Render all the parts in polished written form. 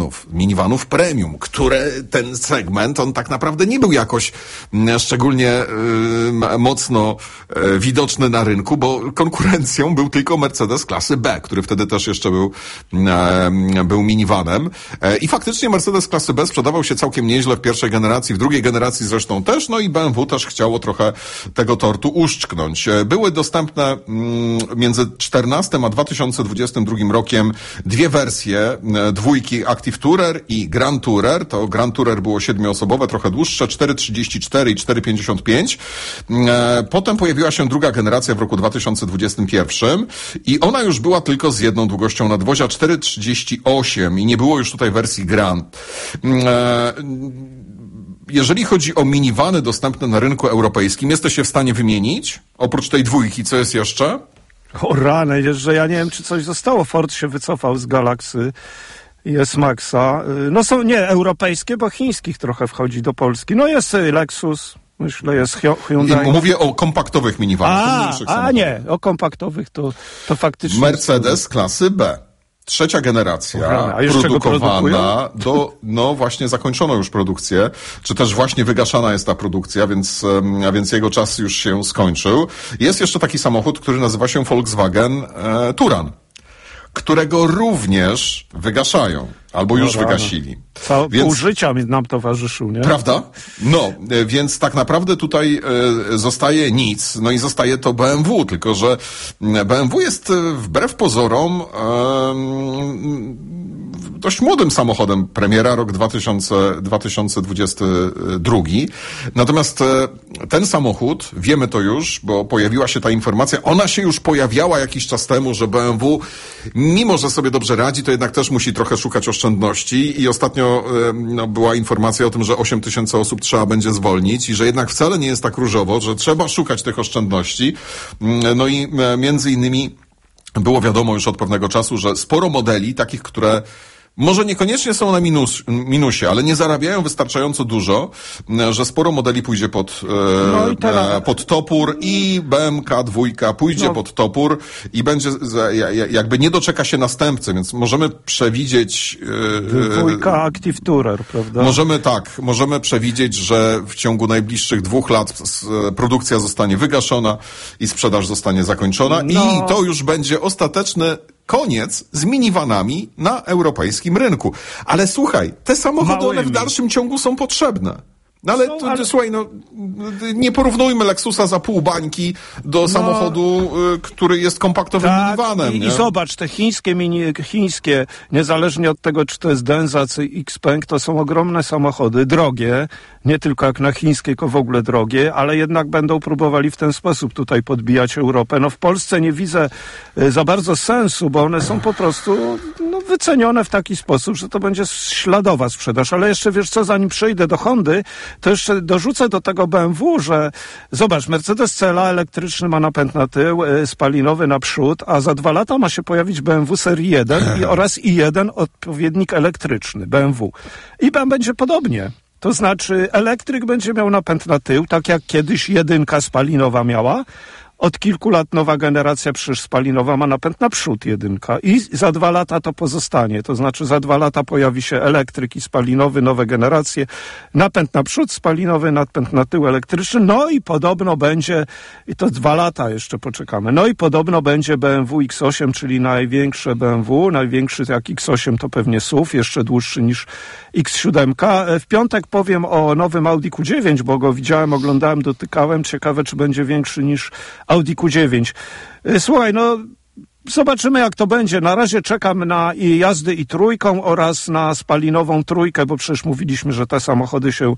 minivanów premium, które ten segment, on tak naprawdę nie był jakoś szczególnie mocno widoczny na rynku, bo konkurencją był tylko Mercedes klasy B, który wtedy też jeszcze był minivanem. I faktycznie Mercedes klasy B sprzedawał się całkiem nieźle w pierwszej generacji, w drugiej generacji zresztą też, no i BMW też chciało trochę tego tortu uszczknąć. Były dostępne między 2014 a 2022 rokiem dwie wersje dwójki Active Tourer i Grand Tourer. To Grand Tourer było 7-osobowe, trochę dłuższe, 4,34 i 4,55. Potem pojawiła się druga generacja w roku 2021 i ona już była tylko z jedną długością nadwozia, 4,38 i nie było już tutaj wersji Grand. Jeżeli chodzi o minivany dostępne na rynku europejskim, jesteście w stanie wymienić? Oprócz tej dwójki, co jest jeszcze? O rany, że ja nie wiem, czy coś zostało. Ford się wycofał z Galaxy i S-Maxa. No są nie europejskie, bo chińskich trochę wchodzi do Polski. No jest Lexus, myślę, jest Hyundai. Mówię o kompaktowych minivanach. Nie, o kompaktowych to faktycznie... Mercedes klasy B. Trzecia generacja, produkowana właśnie zakończono już produkcję, czy też właśnie wygaszana jest ta produkcja, więc jego czas już się skończył. Jest jeszcze taki samochód, który nazywa się Volkswagen Touran, którego również wygaszają, albo już wygasili. Pół życia nam towarzyszył, nie? Prawda? No, więc tak naprawdę tutaj zostaje nic, no i zostaje to BMW, tylko że BMW jest wbrew pozorom dość młodym samochodem, premiera rok 2022. Natomiast ten samochód, wiemy to już, bo pojawiła się ta informacja, ona się już pojawiała jakiś czas temu, że BMW, mimo że sobie dobrze radzi, to jednak też musi trochę szukać oszczędności i ostatnio była informacja o tym, że 8 000 osób trzeba będzie zwolnić i że jednak wcale nie jest tak różowo, że trzeba szukać tych oszczędności. No i między innymi było wiadomo już od pewnego czasu, że sporo modeli, takich, które może niekoniecznie są na minusie, ale nie zarabiają wystarczająco dużo, że sporo modeli pójdzie pod topór i BMK 2 pójdzie pod topór i będzie jakby nie doczeka się następcy, więc możemy przewidzieć... Dwójka Active Tourer, prawda? Możemy przewidzieć, że w ciągu najbliższych 2 lat produkcja zostanie wygaszona i sprzedaż zostanie zakończona i to już będzie ostateczny koniec z minivanami na europejskim rynku. Ale słuchaj, te samochody one w dalszym ciągu są potrzebne. No ale słuchaj, nie porównujmy Lexusa za pół bańki do samochodu, który jest kompaktowym minivanem. I zobacz, te chińskie, niezależnie od tego, czy to jest Denza, czy Xpeng, to są ogromne samochody, drogie, nie tylko jak na chińskie, tylko w ogóle drogie, ale jednak będą próbowali w ten sposób tutaj podbijać Europę. No w Polsce nie widzę za bardzo sensu, bo one są po prostu wycenione w taki sposób, że to będzie śladowa sprzedaż. Ale jeszcze wiesz co, zanim przejdę do Hondy, to jeszcze dorzucę do tego BMW, że zobacz, Mercedes CLA elektryczny ma napęd na tył, spalinowy na przód, a za 2 lata ma się pojawić BMW serii 1 oraz i1 odpowiednik elektryczny BMW. I będzie podobnie. To znaczy elektryk będzie miał napęd na tył, tak jak kiedyś 1 spalinowa miała. Od kilku lat nowa generacja przecież spalinowa ma napęd na przód 1 i za 2 lata to pozostanie. To znaczy za 2 lata pojawi się elektryk i spalinowy, nowe generacje. Napęd na przód spalinowy, napęd na tył elektryczny. No i podobno będzie, i to 2 lata jeszcze poczekamy, no i podobno będzie BMW X8, czyli największe BMW, największy jak X8 to pewnie SUV, jeszcze dłuższy niż X7. W piątek powiem o nowym Audi Q9, bo go widziałem, oglądałem, dotykałem. Ciekawe, czy będzie większy niż Audi Q9. Słuchaj, zobaczymy jak to będzie. Na razie czekam na jazdy i trójką oraz na spalinową trójkę, bo przecież mówiliśmy, że te samochody się...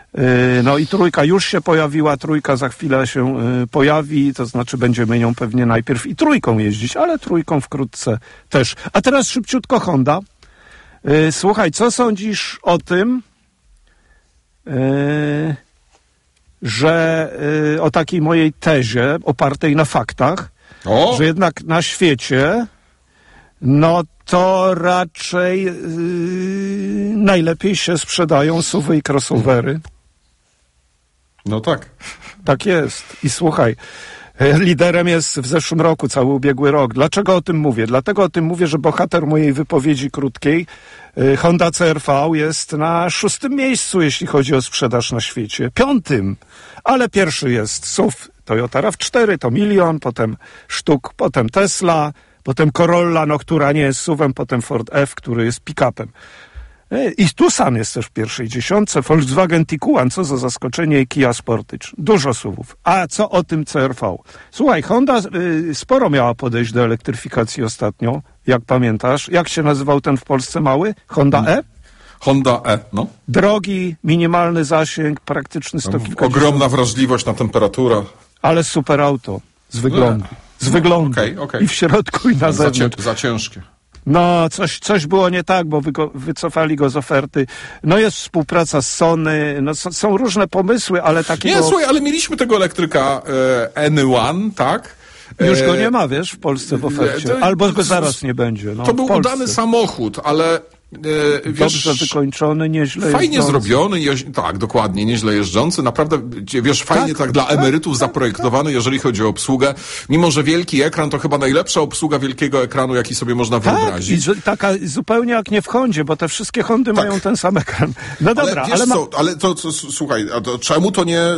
i trójka już się pojawiła, trójka za chwilę się pojawi, to znaczy będziemy nią pewnie najpierw i trójką jeździć, ale trójką wkrótce też. A teraz szybciutko Honda. Słuchaj, co sądzisz o tym, że o takiej mojej tezie opartej na faktach, że jednak na świecie to raczej najlepiej się sprzedają SUV-y i crossovery. No tak. Tak jest. I słuchaj, Liderem jest w zeszłym roku, cały ubiegły rok. Dlaczego o tym mówię? Dlatego o tym mówię, że bohater mojej wypowiedzi krótkiej, Honda CR-V, jest na 6. miejscu, jeśli chodzi o sprzedaż na świecie. 5. Ale pierwszy jest SUV Toyota RAV4, to 1 000 000, potem sztuk, potem Tesla, potem Corolla, no, która nie jest SUV-em, potem Ford F, który jest pick-upem. I Tucson jest też w pierwszej dziesiątce, Volkswagen Tiguan, co za zaskoczenie, i Kia Sportage. Dużo SUV-ów. A co o tym CR-V? Słuchaj, Honda sporo miała podejść do elektryfikacji ostatnio, jak pamiętasz. Jak się nazywał ten w Polsce mały? Honda E? Honda E, no. Drogi, minimalny zasięg, praktyczny 100 kilkadziesiąt. Ogromna wrażliwość na temperaturę. Ale super auto. Z wyglądu. Z wyglądu. Okay. I w środku, i na zewnątrz. Za ciężkie. No, coś było nie tak, bo wycofali go z oferty. No, jest współpraca z Sony, no, są różne pomysły, ale takiego... Nie, słuchaj, ale mieliśmy tego elektryka N1, tak? Już go nie ma, wiesz, w Polsce w ofercie. Albo go zaraz nie będzie. No, to był udany samochód, ale... Wiesz, dobrze wykończony, nieźle fajnie jeżdżący. zrobiony, tak, dokładnie, nieźle jeżdżący, naprawdę, wiesz, fajnie tak dla emerytów zaprojektowany, jeżeli chodzi o obsługę, mimo że wielki ekran to chyba najlepsza obsługa wielkiego ekranu, jaki sobie można wyobrazić. I taka zupełnie jak nie w Hondzie, bo te wszystkie Hondy mają ten sam ekran. No dobra, ale to słuchaj, a to czemu to nie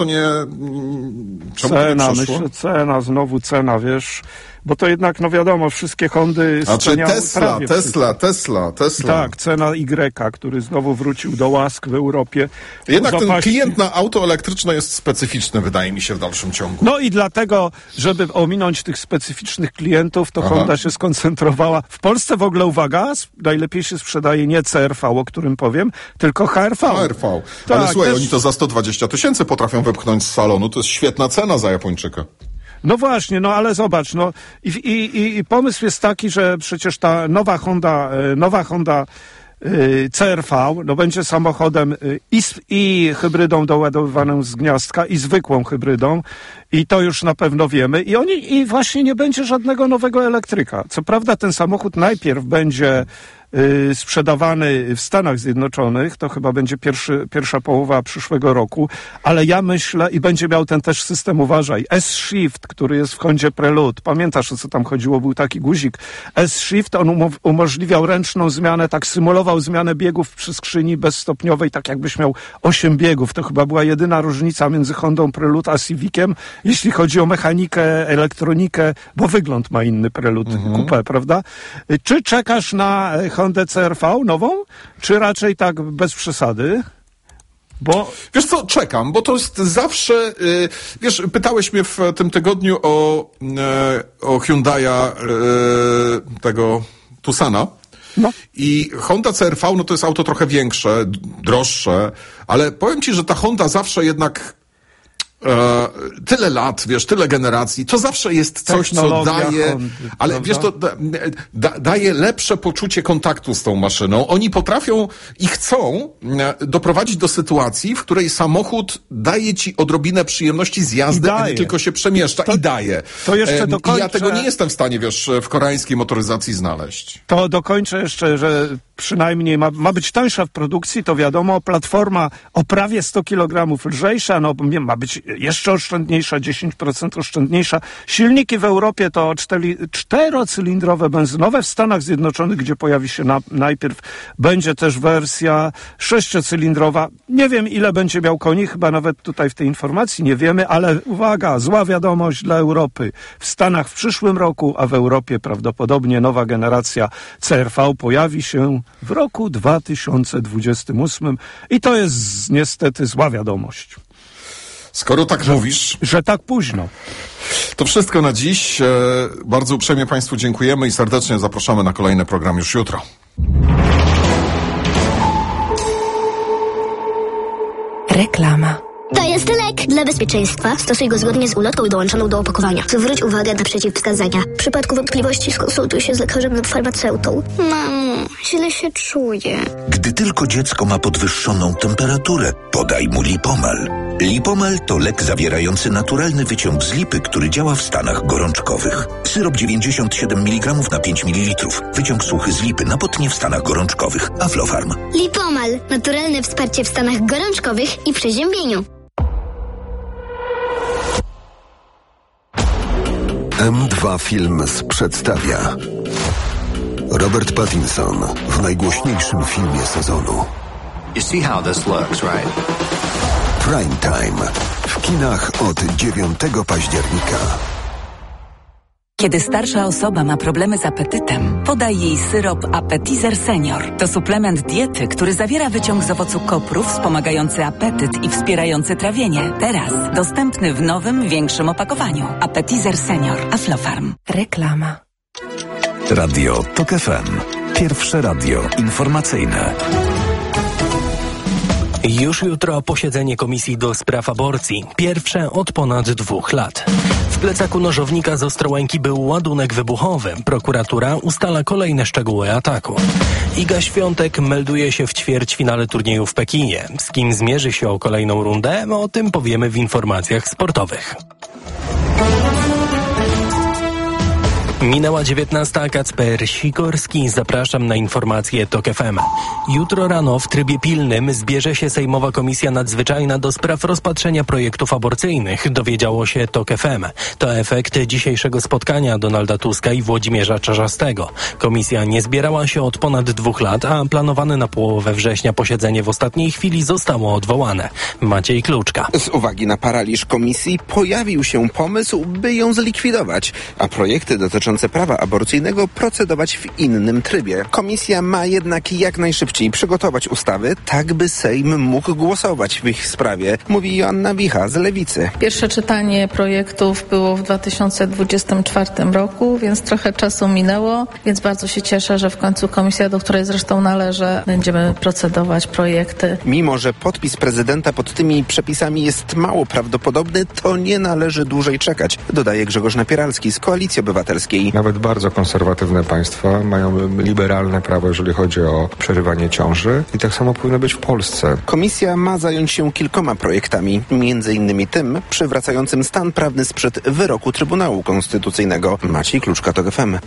przeszło? Myślę, cena, wiesz, bo to jednak, no wiadomo, wszystkie Hondy... Znaczy Tesla. Tak, cena Y, który znowu wrócił do łask w Europie. Jednak ten klient na auto elektryczne jest specyficzny, wydaje mi się, w dalszym ciągu. No i dlatego, żeby ominąć tych specyficznych klientów, to Honda się skoncentrowała. W Polsce w ogóle, uwaga, najlepiej się sprzedaje nie CR-V, o którym powiem, tylko HRV. HRV. Tak, ale słuchaj, oni to za 120 000 potrafią wepchnąć z salonu. To jest świetna cena za Japończyka. No właśnie, no ale zobacz, no i pomysł jest taki, że przecież ta nowa Honda CR-V, no będzie samochodem i hybrydą doładowywaną z gniazdka, i zwykłą hybrydą, i to już na pewno wiemy. I właśnie nie będzie żadnego nowego elektryka. Co prawda ten samochód najpierw będzie sprzedawany w Stanach Zjednoczonych, to chyba będzie pierwsza połowa przyszłego roku, ale ja myślę, i będzie miał ten też system, uważaj, S-Shift, który jest w Hondzie Prelude. Pamiętasz, o co tam chodziło? Był taki guzik S-Shift, on umożliwiał ręczną zmianę, tak symulował zmianę biegów przy skrzyni bezstopniowej, tak jakbyś miał 8 biegów. To chyba była jedyna różnica między Hondą Prelude a Civiciem, jeśli chodzi o mechanikę, elektronikę, bo wygląd ma inny Prelude Coupé, prawda? Czy czekasz na Hondę CR-V nową, czy raczej tak bez przesady? Bo... Wiesz co, czekam, bo to jest zawsze... wiesz, pytałeś mnie w tym tygodniu o Hyundai'a tego Tucsona. No. I Honda CR-V, no to jest auto trochę większe, droższe, ale powiem ci, że ta Honda zawsze jednak... tyle lat, wiesz, tyle generacji, to zawsze jest coś, co daje, Hondy, ale prawda? Wiesz, to daje lepsze poczucie kontaktu z tą maszyną. Oni potrafią i chcą doprowadzić do sytuacji, w której samochód daje ci odrobinę przyjemności z jazdy, a nie tylko się przemieszcza i daje. To jeszcze dokończę. I ja tego nie jestem w stanie, wiesz, w koreańskiej motoryzacji znaleźć. To dokończę jeszcze, że przynajmniej ma być tańsza w produkcji, to wiadomo, platforma o prawie 100 kg lżejsza, no ma być jeszcze oszczędniejsza, 10% oszczędniejsza. Silniki w Europie to 4-cylindrowe benzynowe. W Stanach Zjednoczonych, gdzie pojawi się najpierw, będzie też wersja 6-cylindrowa. Nie wiem, ile będzie miał koni, chyba nawet tutaj w tej informacji nie wiemy, ale uwaga, zła wiadomość dla Europy. W Stanach w przyszłym roku, a w Europie prawdopodobnie nowa generacja CR-V pojawi się w roku 2028 i to jest niestety zła wiadomość. Skoro tak mówisz... Że tak późno. To wszystko na dziś. Bardzo uprzejmie Państwu dziękujemy i serdecznie zapraszamy na kolejny program już jutro. Reklama. To jest lek dla bezpieczeństwa. Stosuj go zgodnie z ulotką dołączoną do opakowania. Zwróć uwagę na przeciwwskazania. W przypadku wątpliwości skonsultuj się z lekarzem lub farmaceutą. Mamo, źle się czuję. Gdy tylko dziecko ma podwyższoną temperaturę, podaj mu Lipomal. Lipomal to lek zawierający naturalny wyciąg z lipy, który działa w stanach gorączkowych. Syrop 97 mg na 5 ml. Wyciąg suchy z lipy napotnie w stanach gorączkowych. Aflofarm. Lipomal. Naturalne wsparcie w stanach gorączkowych i przeziębieniu. M2 Films przedstawia Robert Pattinson w najgłośniejszym filmie sezonu. You see how this looks, right? Prime Time w kinach od 9 października. Kiedy starsza osoba ma problemy z apetytem, podaj jej syrop Appetizer Senior. To suplement diety, który zawiera wyciąg z owocu kopru wspomagający apetyt i wspierający trawienie. Teraz dostępny w nowym, większym opakowaniu. Appetizer Senior. Aflofarm. Reklama. Radio TOK FM. Pierwsze radio informacyjne. Już jutro posiedzenie Komisji do Spraw Aborcji. Pierwsze od ponad 2 lat. W plecaku nożownika z Ostrołęki był ładunek wybuchowy. Prokuratura ustala kolejne szczegóły ataku. Iga Świątek melduje się w ćwierćfinale turnieju w Pekinie. Z kim zmierzy się o kolejną rundę? O tym powiemy w informacjach sportowych. Minęła 19. Kacper Sikorski. Zapraszam na informacje TOK FM. Jutro rano w trybie pilnym zbierze się Sejmowa Komisja Nadzwyczajna do spraw rozpatrzenia projektów aborcyjnych, dowiedziało się TOK FM. To efekt dzisiejszego spotkania Donalda Tuska i Włodzimierza Czarzastego. Komisja nie zbierała się od ponad 2 lat, a planowane na połowę września posiedzenie w ostatniej chwili zostało odwołane. Maciej Kluczka. Z uwagi na paraliż komisji pojawił się pomysł, by ją zlikwidować, a projekty dotyczące prawa aborcyjnego procedować w innym trybie. Komisja ma jednak jak najszybciej przygotować ustawy, tak by Sejm mógł głosować w ich sprawie, mówi Joanna Wicha z Lewicy. Pierwsze czytanie projektów było w 2024 roku, więc trochę czasu minęło, więc bardzo się cieszę, że w końcu komisja, do której zresztą należę, będziemy procedować projekty. Mimo że podpis prezydenta pod tymi przepisami jest mało prawdopodobny, to nie należy dłużej czekać, dodaje Grzegorz Napieralski z Koalicji Obywatelskiej. Nawet bardzo konserwatywne państwa mają liberalne prawo, jeżeli chodzi o przerywanie ciąży i tak samo powinno być w Polsce. Komisja ma zająć się kilkoma projektami, między innymi tym przywracającym stan prawny sprzed wyroku Trybunału Konstytucyjnego. Maciej Kluczka, TOK FM.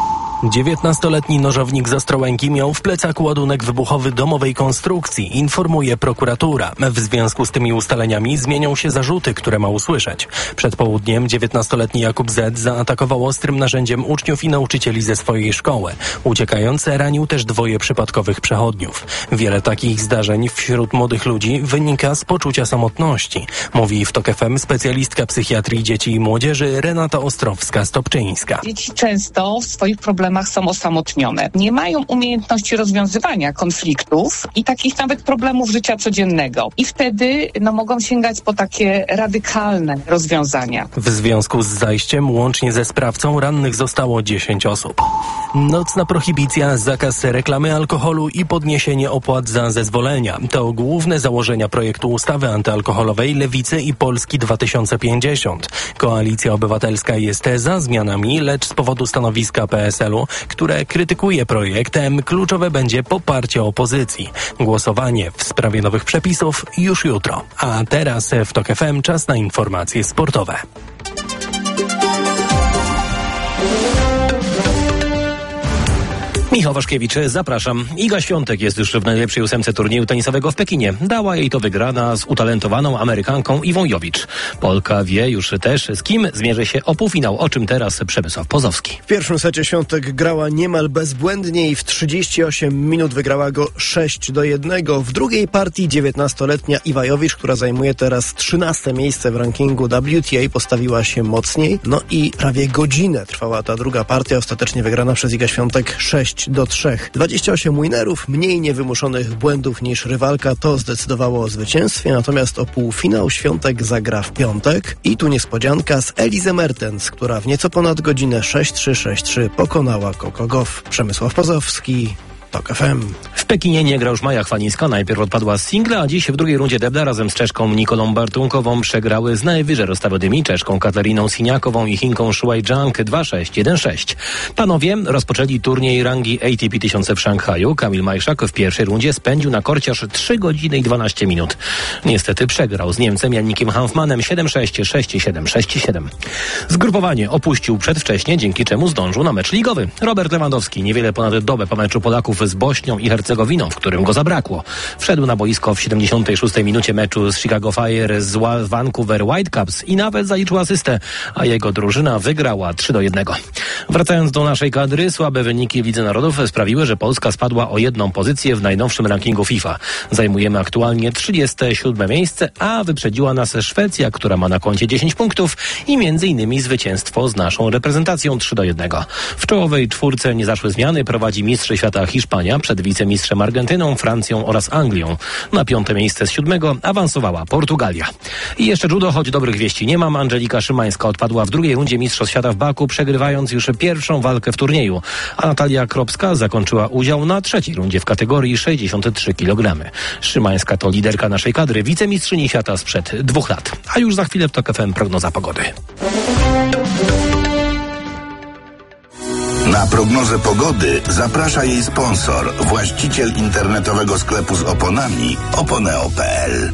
19-letni nożownik z Ostrołęki miał w plecaku ładunek wybuchowy domowej konstrukcji, informuje prokuratura. W związku z tymi ustaleniami zmienią się zarzuty, które ma usłyszeć. Przed południem 19-letni Jakub Z. zaatakował ostrym narzędziem uczniów i nauczycieli ze swojej szkoły. Uciekając, ranił też 2 przypadkowych przechodniów. Wiele takich zdarzeń wśród młodych ludzi wynika z poczucia samotności, mówi w TOK FM specjalistka psychiatrii dzieci i młodzieży Renata Ostrowska-Stopczyńska. Dzieci często w swoich problemach są osamotnione. Nie mają umiejętności rozwiązywania konfliktów i takich nawet problemów życia codziennego. I wtedy mogą sięgać po takie radykalne rozwiązania. W związku z zajściem łącznie ze sprawcą rannych zostało 10 osób. Nocna prohibicja, zakaz reklamy alkoholu i podniesienie opłat za zezwolenia. To główne założenia projektu ustawy antyalkoholowej Lewicy i Polski 2050. Koalicja Obywatelska jest za zmianami, lecz z powodu stanowiska PSL-u, które krytykuje projektem, kluczowe będzie poparcie opozycji. Głosowanie w sprawie nowych przepisów już jutro. A teraz w TOK FM czas na informacje sportowe. Michał Waszkiewicz, zapraszam. Iga Świątek jest już w najlepszej 8 turnieju tenisowego w Pekinie. Dała jej to wygrana z utalentowaną Amerykanką Iwą Jowicz. Polka wie już też, z kim zmierzy się o półfinał, o czym teraz Przemysław Pozowski. W pierwszym secie Świątek grała niemal bezbłędnie i w 38 minut wygrała go 6-1. W drugiej partii 19-letnia Iwa Jowicz, która zajmuje teraz 13 miejsce w rankingu WTA, postawiła się mocniej. No i prawie godzinę trwała ta druga partia, ostatecznie wygrana przez Igę Świątek 6-3. 28 winerów, mniej niewymuszonych błędów niż rywalka, to zdecydowało o zwycięstwie, natomiast o półfinał Świątek zagra w piątek i tu niespodzianka z Elise Mertens, która w nieco ponad godzinę 6-3 pokonała Coco Gauff. Przemysław Pozowski, TOK FM. W Pekinie nie gra już Maja Chwalińska. Najpierw odpadła z singla, a dziś w drugiej rundzie debla razem z Czeszką Nikolą Bartunkową przegrały z najwyżej rozstawionymi Czeszką Katariną Siniakową i Chinką Shuai Zhang 2-6, 1-6. Panowie rozpoczęli turniej rangi ATP 1000 w Szanghaju. Kamil Majszak w pierwszej rundzie spędził na korcie aż 3 godziny i 12 minut. Niestety przegrał z Niemcem Jannikiem Hanfmanem 7-6, 6-7, 6-7. Zgrupowanie opuścił przedwcześnie, dzięki czemu zdążył na mecz ligowy. Robert Lewandowski niewiele ponad dobę po meczu Polaków z Bośnią i Hercegowiną, w którym go zabrakło. Wszedł na boisko w 76. minucie meczu z Chicago Fire z Vancouver Whitecaps i nawet zaliczył asystę, a jego drużyna wygrała 3-1. Wracając do naszej kadry, słabe wyniki w Lidze Narodów sprawiły, że Polska spadła o 1 pozycję w najnowszym rankingu FIFA. Zajmujemy aktualnie 37. miejsce, a wyprzedziła nas Szwecja, która ma na koncie 10 punktów i m.in. zwycięstwo z naszą reprezentacją 3-1. W czołowej czwórce nie zaszły zmiany, prowadzi mistrz świata Hiszpania przed wicemistrzem Argentyną, Francją oraz Anglią. Na 5. miejsce z 7. awansowała Portugalia. I jeszcze judo, choć dobrych wieści nie mam. Angelika Szymańska odpadła w drugiej rundzie Mistrzostw Świata w Baku, przegrywając już pierwszą walkę w turnieju, a Natalia Kropska zakończyła udział na 3. rundzie w kategorii 63 kg. Szymańska to liderka naszej kadry, wicemistrzyni świata sprzed 2 lat. A już za chwilę w TOK FM prognoza pogody. Na prognozę pogody zaprasza jej sponsor, właściciel internetowego sklepu z oponami oponeo.pl.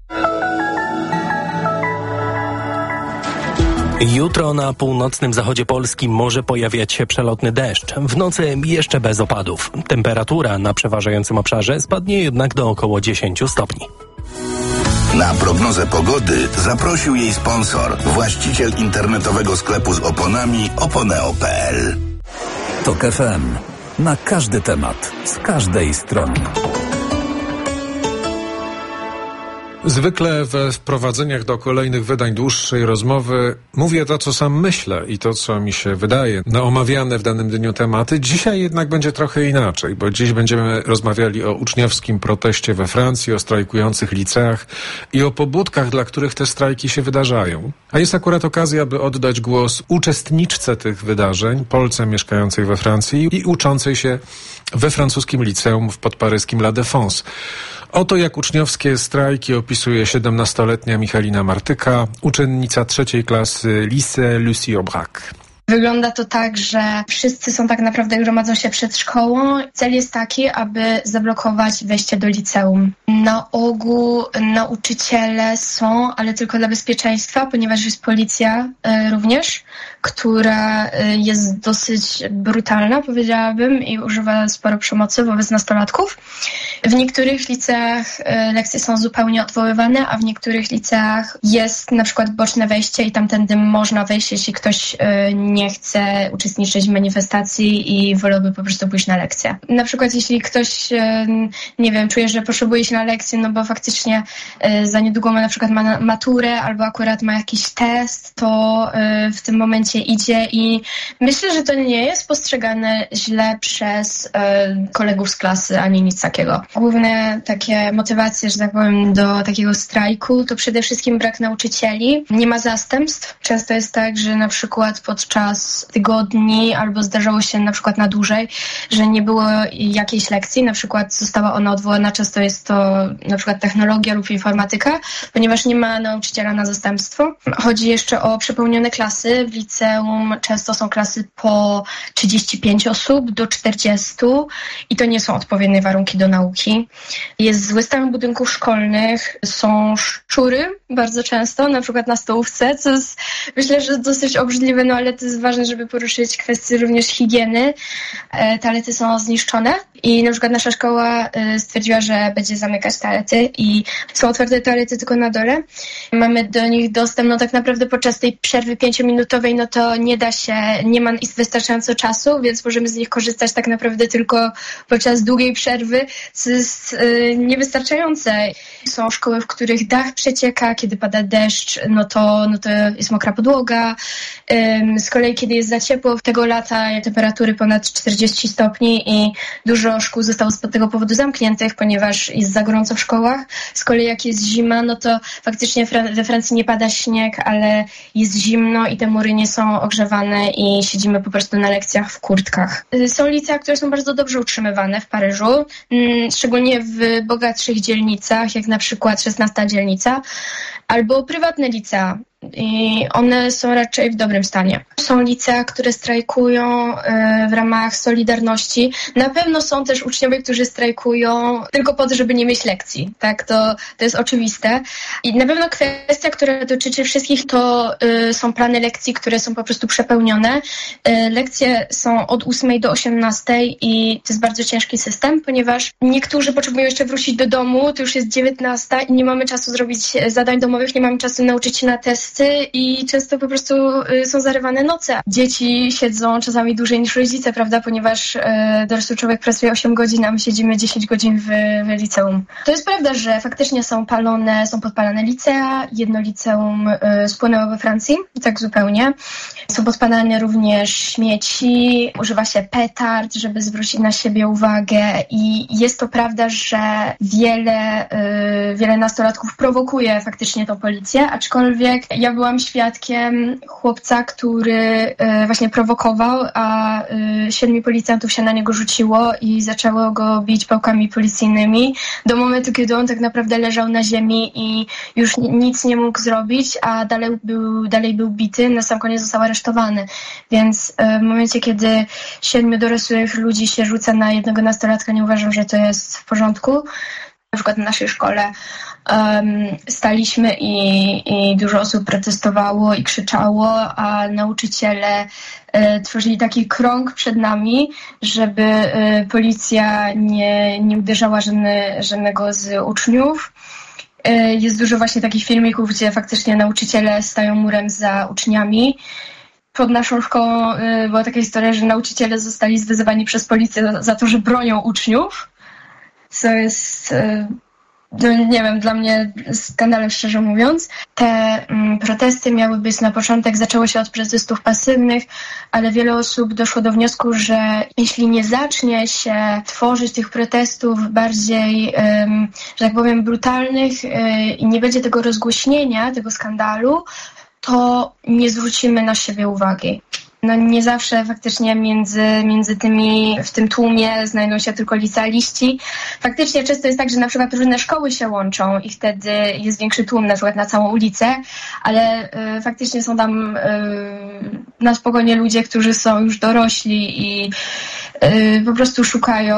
Jutro na północnym zachodzie Polski może pojawiać się przelotny deszcz. W nocy jeszcze bez opadów. Temperatura na przeważającym obszarze spadnie jednak do około 10 stopni. Na prognozę pogody zaprosił jej sponsor, właściciel internetowego sklepu z oponami oponeo.pl. TOK FM. Na każdy temat, z każdej strony. Zwykle we wprowadzeniach do kolejnych wydań dłuższej rozmowy mówię to, co sam myślę i to, co mi się wydaje na omawiane w danym dniu tematy. Dzisiaj jednak będzie trochę inaczej, bo dziś będziemy rozmawiali o uczniowskim proteście we Francji, o strajkujących liceach i o pobudkach, dla których te strajki się wydarzają. A jest akurat okazja, by oddać głos uczestniczce tych wydarzeń, Polce mieszkającej we Francji i uczącej się we francuskim liceum w podparyskim La Défense. Oto jak uczniowskie strajki opisuje 17-letnia Michalina Martyka, uczennica 3. klasy Lycée Lucie Aubrac. Wygląda to tak, że wszyscy są tak naprawdę gromadzą się przed szkołą. Cel jest taki, aby zablokować wejście do liceum. Na ogół nauczyciele są, ale tylko dla bezpieczeństwa, ponieważ jest policja również, która jest dosyć brutalna, powiedziałabym, i używa sporo przemocy wobec nastolatków. W niektórych liceach lekcje są zupełnie odwoływane, a w niektórych liceach jest na przykład boczne wejście i tamtędy można wejść, jeśli ktoś nie chce uczestniczyć w manifestacji i wolałby po prostu pójść na lekcję. Na przykład jeśli ktoś, nie wiem, czuje, że potrzebuje iść na lekcję, no bo faktycznie za niedługo ma na przykład maturę albo akurat ma jakiś test, to w tym momencie idzie i myślę, że to nie jest postrzegane źle przez kolegów z klasy ani nic takiego. Główne takie motywacje, że tak powiem, do takiego strajku to przede wszystkim brak nauczycieli. Nie ma zastępstw. Często jest tak, że na przykład podczas tygodni albo zdarzało się na przykład na dłużej, że nie było jakiejś lekcji, na przykład została ona odwołana, często jest to na przykład technologia lub informatyka, ponieważ nie ma nauczyciela na zastępstwo. Chodzi jeszcze o przepełnione klasy. W liceum często są klasy po 35 osób do 40 i to nie są odpowiednie warunki do nauki. Jest zły stan budynków szkolnych, są szczury bardzo często, na przykład na stołówce, co jest, myślę, że dosyć obrzydliwe, no ale to jest ważne, żeby poruszyć kwestię również higieny. Toalety są zniszczone i na przykład nasza szkoła stwierdziła, że będzie zamykać toalety i są otwarte toalety tylko na dole. Mamy do nich dostęp, no tak naprawdę podczas tej przerwy 5-minutowej, no to nie da się, nie ma wystarczająco czasu, więc możemy z nich korzystać tak naprawdę tylko podczas długiej przerwy, co jest niewystarczające. Są szkoły, w których dach przecieka, kiedy pada deszcz, no to jest mokra podłoga. Z kolei, kiedy jest za ciepło, tego lata temperatury ponad 40 stopni i dużo szkół zostało z tego powodu zamkniętych, ponieważ jest za gorąco w szkołach. Z kolei, jak jest zima, no to faktycznie we Francji nie pada śnieg, ale jest zimno i te mury nie są ogrzewane i siedzimy po prostu na lekcjach w kurtkach. Są licea, które są bardzo dobrze utrzymywane w Paryżu, szczególnie w bogatszych dzielnicach, jak na przykład 16 dzielnica, albo prywatne licea. i one są raczej w dobrym stanie. Są licea, które strajkują w ramach Solidarności. Na pewno są też uczniowie, którzy strajkują tylko po to, żeby nie mieć lekcji. Tak, to jest oczywiste. I na pewno kwestia, która dotyczy wszystkich, to są plany lekcji, które są po prostu przepełnione. Lekcje są od 8 do 18 i to jest bardzo ciężki system, ponieważ niektórzy potrzebują jeszcze wrócić do domu, to już jest 19 i nie mamy czasu zrobić zadań domowych, nie mamy czasu nauczyć się na testy i często po prostu są zarywane noce. Dzieci siedzą czasami dłużej niż rodzice, prawda, ponieważ dorosły człowiek pracuje 8 godzin, a my siedzimy 10 godzin w liceum. To jest prawda, że faktycznie są podpalane licea. Jedno liceum spłonęło we Francji, tak zupełnie. Są podpalane również śmieci, używa się petard, żeby zwrócić na siebie uwagę i jest to prawda, że wiele nastolatków prowokuje faktycznie tą policję, aczkolwiek ja byłam świadkiem chłopca, który właśnie prowokował, a 7 policjantów się na niego rzuciło i zaczęło go bić pałkami policyjnymi do momentu, kiedy on tak naprawdę leżał na ziemi i już nic nie mógł zrobić, a dalej był bity, na sam koniec został aresztowany. Więc w momencie, kiedy 7 dorosłych ludzi się rzuca na jednego nastolatka, nie uważam, że to jest w porządku. Na przykład w naszej szkole staliśmy i dużo osób protestowało i krzyczało, a nauczyciele tworzyli taki krąg przed nami, żeby policja nie uderzała żadnego z uczniów. Jest dużo właśnie takich filmików, gdzie faktycznie nauczyciele stają murem za uczniami. Pod naszą szkołą była taka historia, że nauczyciele zostali zwyzywani przez policję za to, że bronią uczniów. Co jest, nie wiem, dla mnie skandalem, szczerze mówiąc. Te protesty miały być na początek, zaczęło się od protestów pasywnych, ale wiele osób doszło do wniosku, że jeśli nie zacznie się tworzyć tych protestów bardziej, że tak powiem, brutalnych i nie będzie tego rozgłośnienia, tego skandalu, to nie zwrócimy na siebie uwagi. No nie zawsze faktycznie między tymi, w tym tłumie znajdą się tylko licealiści. Faktycznie często jest tak, że na przykład różne szkoły się łączą i wtedy jest większy tłum na przykład na całą ulicę, ale faktycznie są tam na spokojnie ludzie, którzy są już dorośli i po prostu szukają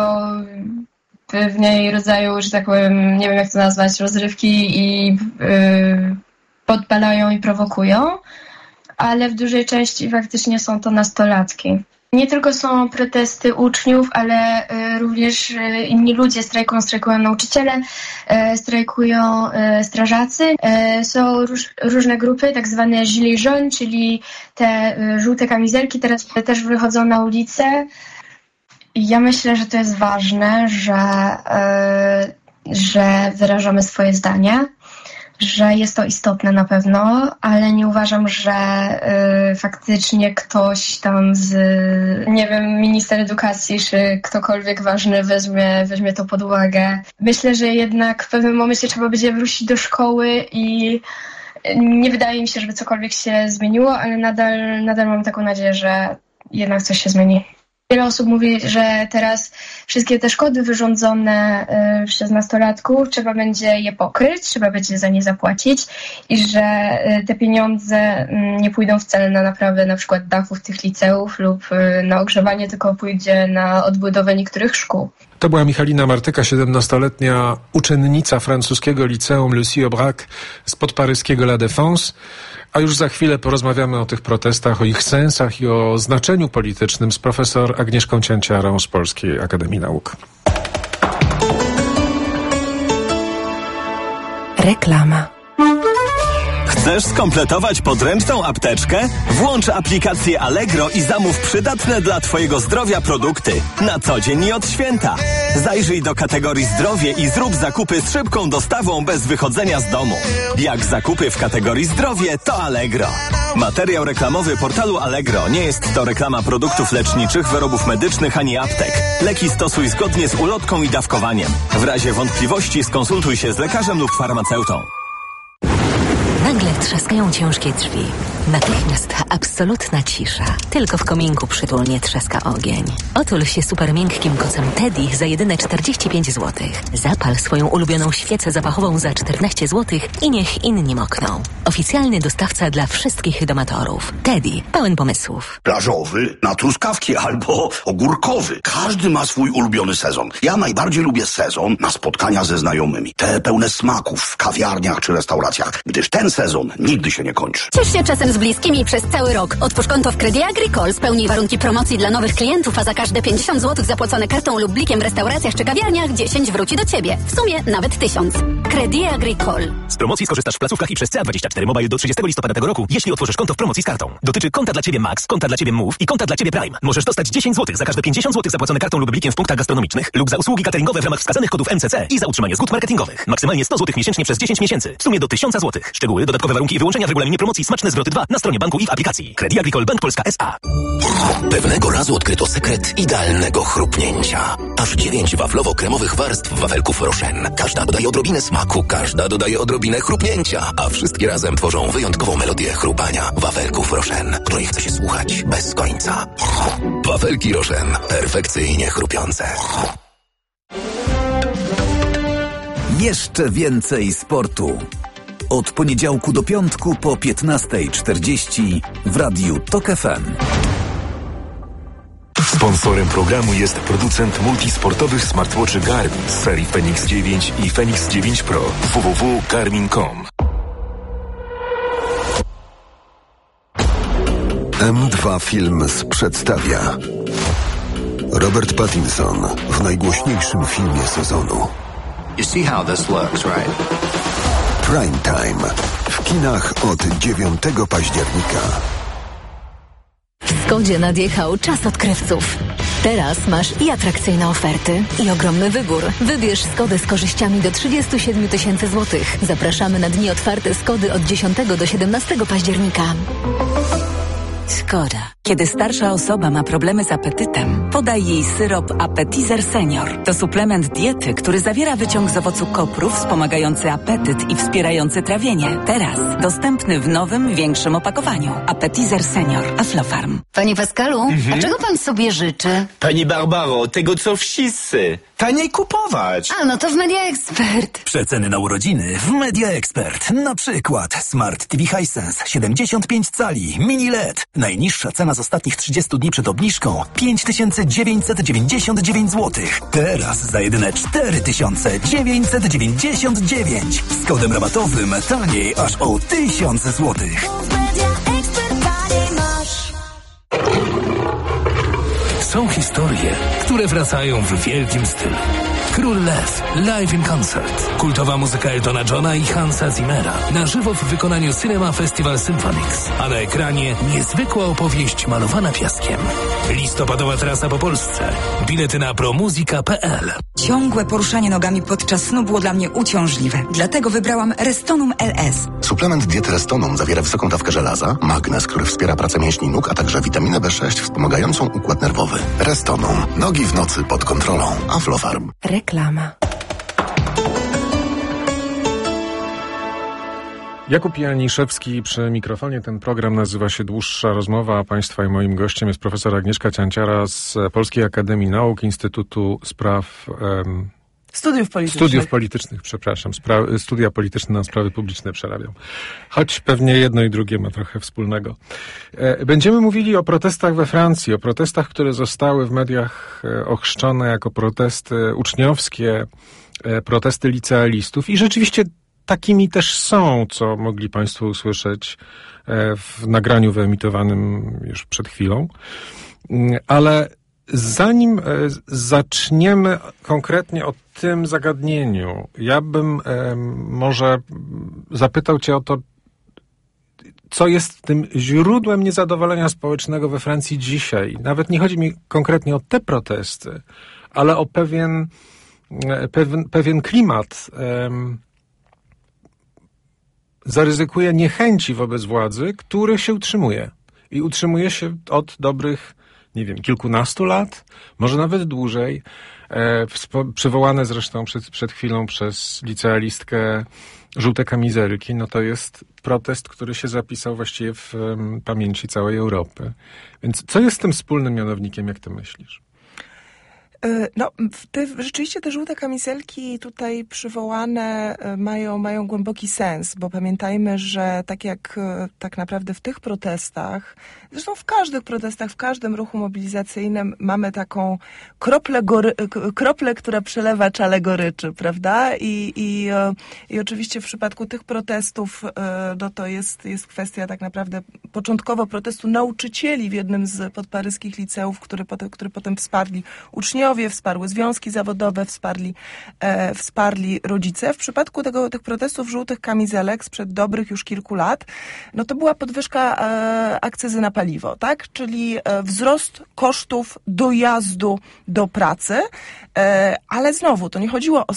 pewnej rodzaju, że tak powiem, nie wiem jak to nazwać, rozrywki i podpalają i prowokują, ale w dużej części faktycznie są to nastolatki. Nie tylko są protesty uczniów, ale również inni ludzie strajkują nauczyciele, strajkują strażacy. Są różne grupy, tak zwane gilets jaunes, czyli te żółte kamizelki teraz też wychodzą na ulicę. Ja myślę, że to jest ważne, że wyrażamy swoje zdanie, że jest to istotne na pewno, ale nie uważam, że faktycznie ktoś tam z, nie wiem, minister edukacji czy ktokolwiek ważny weźmie to pod uwagę. Myślę, że jednak w pewnym momencie trzeba będzie wrócić do szkoły i nie wydaje mi się, żeby cokolwiek się zmieniło, ale nadal mam taką nadzieję, że jednak coś się zmieni. Wiele osób mówi, że teraz wszystkie te szkody wyrządzone przez nastolatków trzeba będzie je pokryć, trzeba będzie za nie zapłacić i że te pieniądze nie pójdą wcale na naprawę na przykład dachów tych liceów lub na ogrzewanie, tylko pójdzie na odbudowę niektórych szkół. To była Michalina Martyka, 17-letnia uczennica francuskiego liceum Lucie Aubrac spod paryskiego La Défense. A już za chwilę porozmawiamy o tych protestach, o ich sensach i o znaczeniu politycznym z profesor Agnieszką Cięciarą z Polskiej Akademii Nauk. Reklama. Chcesz skompletować podręczną apteczkę? Włącz aplikację Allegro i zamów przydatne dla Twojego zdrowia produkty. Na co dzień i od święta. Zajrzyj do kategorii zdrowie i zrób zakupy z szybką dostawą bez wychodzenia z domu. Jak zakupy w kategorii zdrowie, to Allegro. Materiał reklamowy portalu Allegro nie jest to reklama produktów leczniczych, wyrobów medycznych ani aptek. Leki stosuj zgodnie z ulotką i dawkowaniem. W razie wątpliwości skonsultuj się z lekarzem lub farmaceutą. Nagle trzaskają ciężkie drzwi. Natychmiast absolutna cisza. Tylko w kominku przytulnie trzaska ogień. Otul się super miękkim kocem Teddy za jedyne 45 zł. Zapal swoją ulubioną świecę zapachową za 14 zł i niech inni mokną. Oficjalny dostawca dla wszystkich domatorów. Teddy, pełen pomysłów. Plażowy, na truskawki albo ogórkowy. Każdy ma swój ulubiony sezon. Ja najbardziej lubię sezon na spotkania ze znajomymi. Te pełne smaków w kawiarniach czy restauracjach, gdyż ten sezon nigdy się nie kończy. Ciesz się czasem z bliskimi przez cały rok. Otwórz konto w Credit Agricole, spełnij warunki promocji dla nowych klientów, a za każde 50 zł zapłacone kartą lub blikiem w restauracjach czy kawiarniach 10 wróci do Ciebie. W sumie nawet 1000. Credit Agricole. Z promocji skorzystasz w placówkach i przez CA24 Mobile do 30 listopada tego roku, jeśli otworzysz konto w promocji z kartą. Dotyczy konta dla Ciebie Max, konta dla Ciebie Move i konta dla Ciebie Prime. Możesz dostać 10 zł za każde 50 zł zapłacone kartą lub blikiem w punktach gastronomicznych lub za usługi cateringowe w ramach wskazanych kodów MCC i za utrzymanie zgód marketingowych. Maksymalnie 100 zł miesięcznie przez 10 miesięcy. W sumie do 1000 zł. Szczegóły, dodatkowe warunki i wyłączenia w regulaminie promocji Smaczne Zwroty 2 na stronie banku i w aplikacji. Credit Agricole Bank Polska S.A. Pewnego razu odkryto sekret idealnego chrupnięcia. Aż 9 waflowo-kremowych warstw wafelków Rochen. Każda dodaje odrobinę smaku, każda dodaje odrobinę chrupnięcia, a wszystkie razem tworzą wyjątkową melodię chrupania wafelków Rochen, której chce się słuchać bez końca. Wafelki Rochen. Perfekcyjnie chrupiące. Jeszcze więcej sportu. Od poniedziałku do piątku po 15:40 w Radiu TOK FM. Sponsorem programu jest producent multisportowych smartwatchy Garmin z serii Fenix 9 i Fenix 9 Pro. www.garmin.com. M2 Films przedstawia Robert Pattinson w najgłośniejszym filmie sezonu. You see how this looks, right? Prime Time w kinach od 9 października. W Skodzie nadjechał czas odkrywców. Teraz masz i atrakcyjne oferty, i ogromny wybór. Wybierz Skodę z korzyściami do 37 000 złotych. Zapraszamy na dni otwarte Skody od 10 do 17 października. Skoda. Kiedy starsza osoba ma problemy z apetytem, podaj jej syrop Appetizer Senior. To suplement diety, który zawiera wyciąg z owocu koprów wspomagający apetyt i wspierający trawienie. Teraz dostępny w nowym, większym opakowaniu. Appetizer Senior. Aflofarm. Panie Pascalu, a czego pan sobie życzy? Pani Barbaro, tego co wszyscy. Taniej kupować. A, no to w Media Expert. Przeceny na urodziny w Media Expert. Na przykład Smart TV Hisense 75 cali, mini LED. Najniższa cena z ostatnich 30 dni przed obniżką 5999 zł. Teraz za jedyne 4999. Z kodem rabatowym taniej aż o 1000 zł. Są historie, które wracają w wielkim stylu. Król Lew, live in concert. Kultowa muzyka Eltona Johna i Hansa Zimmera. Na żywo w wykonaniu Cinema Festival Symphonics. A na ekranie niezwykła opowieść malowana piaskiem. Listopadowa trasa po Polsce. Bilety na promuzika.pl. Ciągłe poruszanie nogami podczas snu było dla mnie uciążliwe. Dlatego wybrałam Restonum LS. Suplement diety Restonum zawiera wysoką dawkę żelaza, magnez, który wspiera pracę mięśni nóg, a także witaminę B6 wspomagającą układ nerwowy. Restonum. Nogi w nocy pod kontrolą. Aflofarm. Reklama. Jakub Janiszewski przy mikrofonie. Ten program nazywa się Dłuższa Rozmowa, a Państwa i moim gościem jest profesor Agnieszka Cianciara z Polskiej Akademii Nauk, Instytutu Spraw... Studiów politycznych, przepraszam. Studia polityczne na sprawy publiczne przerabiam. Choć pewnie jedno i drugie ma trochę wspólnego. Będziemy mówili o protestach we Francji, o protestach, które zostały w mediach ochrzczone jako protesty uczniowskie, protesty licealistów i rzeczywiście takimi też są, co mogli Państwo usłyszeć w nagraniu wyemitowanym już przed chwilą. Ale zanim zaczniemy konkretnie o tym zagadnieniu, ja bym może zapytał Cię o to, co jest tym źródłem niezadowolenia społecznego we Francji dzisiaj. Nawet nie chodzi mi konkretnie o te protesty, ale o pewien klimat. Zaryzykuje niechęci wobec władzy, który się utrzymuje. I utrzymuje się od dobrych nie wiem, kilkunastu lat, może nawet dłużej. Przywołane zresztą przed chwilą przez licealistkę żółte kamizelki, no to jest protest, który się zapisał właściwie w pamięci całej Europy. Więc co jest tym wspólnym mianownikiem, jak ty myślisz? No, rzeczywiście te żółte kamizelki tutaj przywołane mają głęboki sens, bo pamiętajmy, że tak naprawdę w tych protestach, zresztą w każdych protestach, w każdym ruchu mobilizacyjnym mamy taką kroplę, która przelewa czale goryczy, prawda? I oczywiście w przypadku tych protestów no to jest kwestia tak naprawdę początkowo protestu nauczycieli w jednym z podparyskich liceów, który potem wsparli uczniowie, wsparły związki zawodowe, wsparli rodzice. W przypadku tych protestów żółtych kamizelek sprzed dobrych już kilku lat, no to była podwyżka akcyzy na paliwo, tak? Czyli wzrost kosztów dojazdu do pracy, ale znowu to nie chodziło o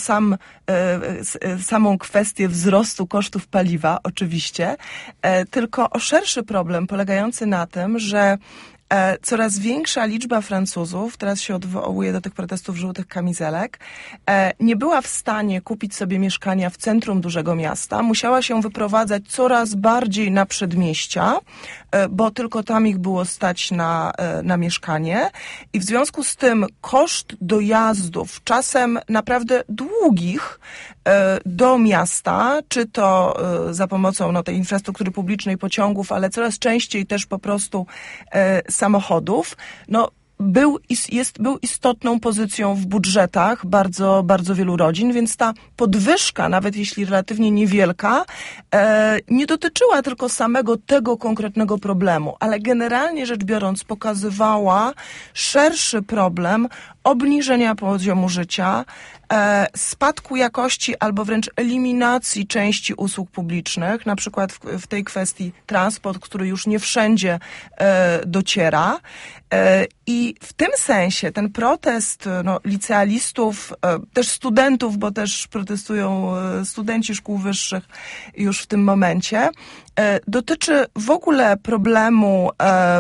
samą kwestię wzrostu kosztów paliwa, oczywiście, tylko o szerszy problem polegający na tym, że coraz większa liczba Francuzów, teraz się odwołuje do tych protestów żółtych kamizelek, nie była w stanie kupić sobie mieszkania w centrum dużego miasta. Musiała się wyprowadzać coraz bardziej na przedmieścia, bo tylko tam ich było stać na mieszkanie. I w związku z tym koszt dojazdów, czasem naprawdę długich, do miasta, czy to za pomocą tej infrastruktury publicznej, pociągów, ale coraz częściej też po prostu samochodów, był istotną pozycją w budżetach bardzo, bardzo wielu rodzin, więc ta podwyżka, nawet jeśli relatywnie niewielka, nie dotyczyła tylko samego tego konkretnego problemu, ale generalnie rzecz biorąc pokazywała szerszy problem obniżenia poziomu życia, spadku jakości albo wręcz eliminacji części usług publicznych, na przykład w tej kwestii transport, który już nie wszędzie dociera. I w tym sensie ten protest licealistów, też studentów, bo też protestują studenci szkół wyższych już w tym momencie, dotyczy w ogóle problemu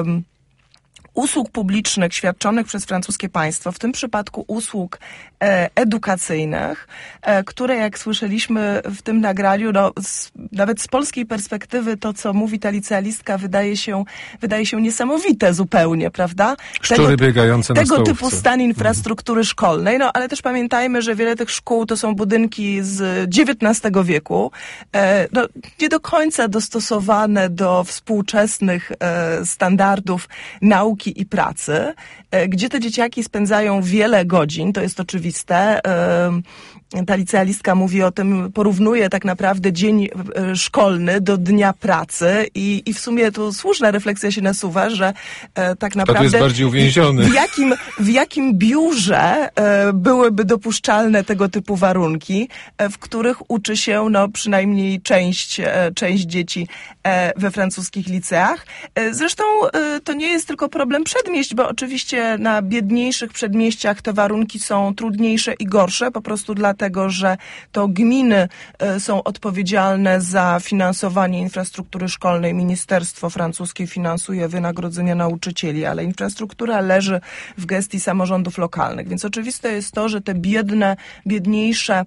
usług publicznych świadczonych przez francuskie państwo, w tym przypadku usług edukacyjnych, które, jak słyszeliśmy w tym nagraniu, nawet z polskiej perspektywy to, co mówi ta licealistka, wydaje się niesamowite zupełnie, prawda? Szczury biegające na stołówce. Tego typu stan infrastruktury szkolnej, ale też pamiętajmy, że wiele tych szkół to są budynki z XIX wieku, nie do końca dostosowane do współczesnych standardów nauki i pracy, gdzie te dzieciaki spędzają wiele godzin, to jest oczywiste. Ta licealistka mówi o tym, porównuje tak naprawdę dzień szkolny do dnia pracy i w sumie tu słuszna refleksja się nasuwa, że tak naprawdę to jest bardziej uwięziony. W jakim biurze byłyby dopuszczalne tego typu warunki, w których uczy się przynajmniej część dzieci we francuskich liceach. Zresztą to nie jest tylko problem przedmieść, bo oczywiście na biedniejszych przedmieściach te warunki są trudniejsze i gorsze, po prostu dlatego, że to gminy są odpowiedzialne za finansowanie infrastruktury szkolnej. Ministerstwo francuskie finansuje wynagrodzenia nauczycieli, ale infrastruktura leży w gestii samorządów lokalnych. Więc oczywiste jest to, że te biedniejsze,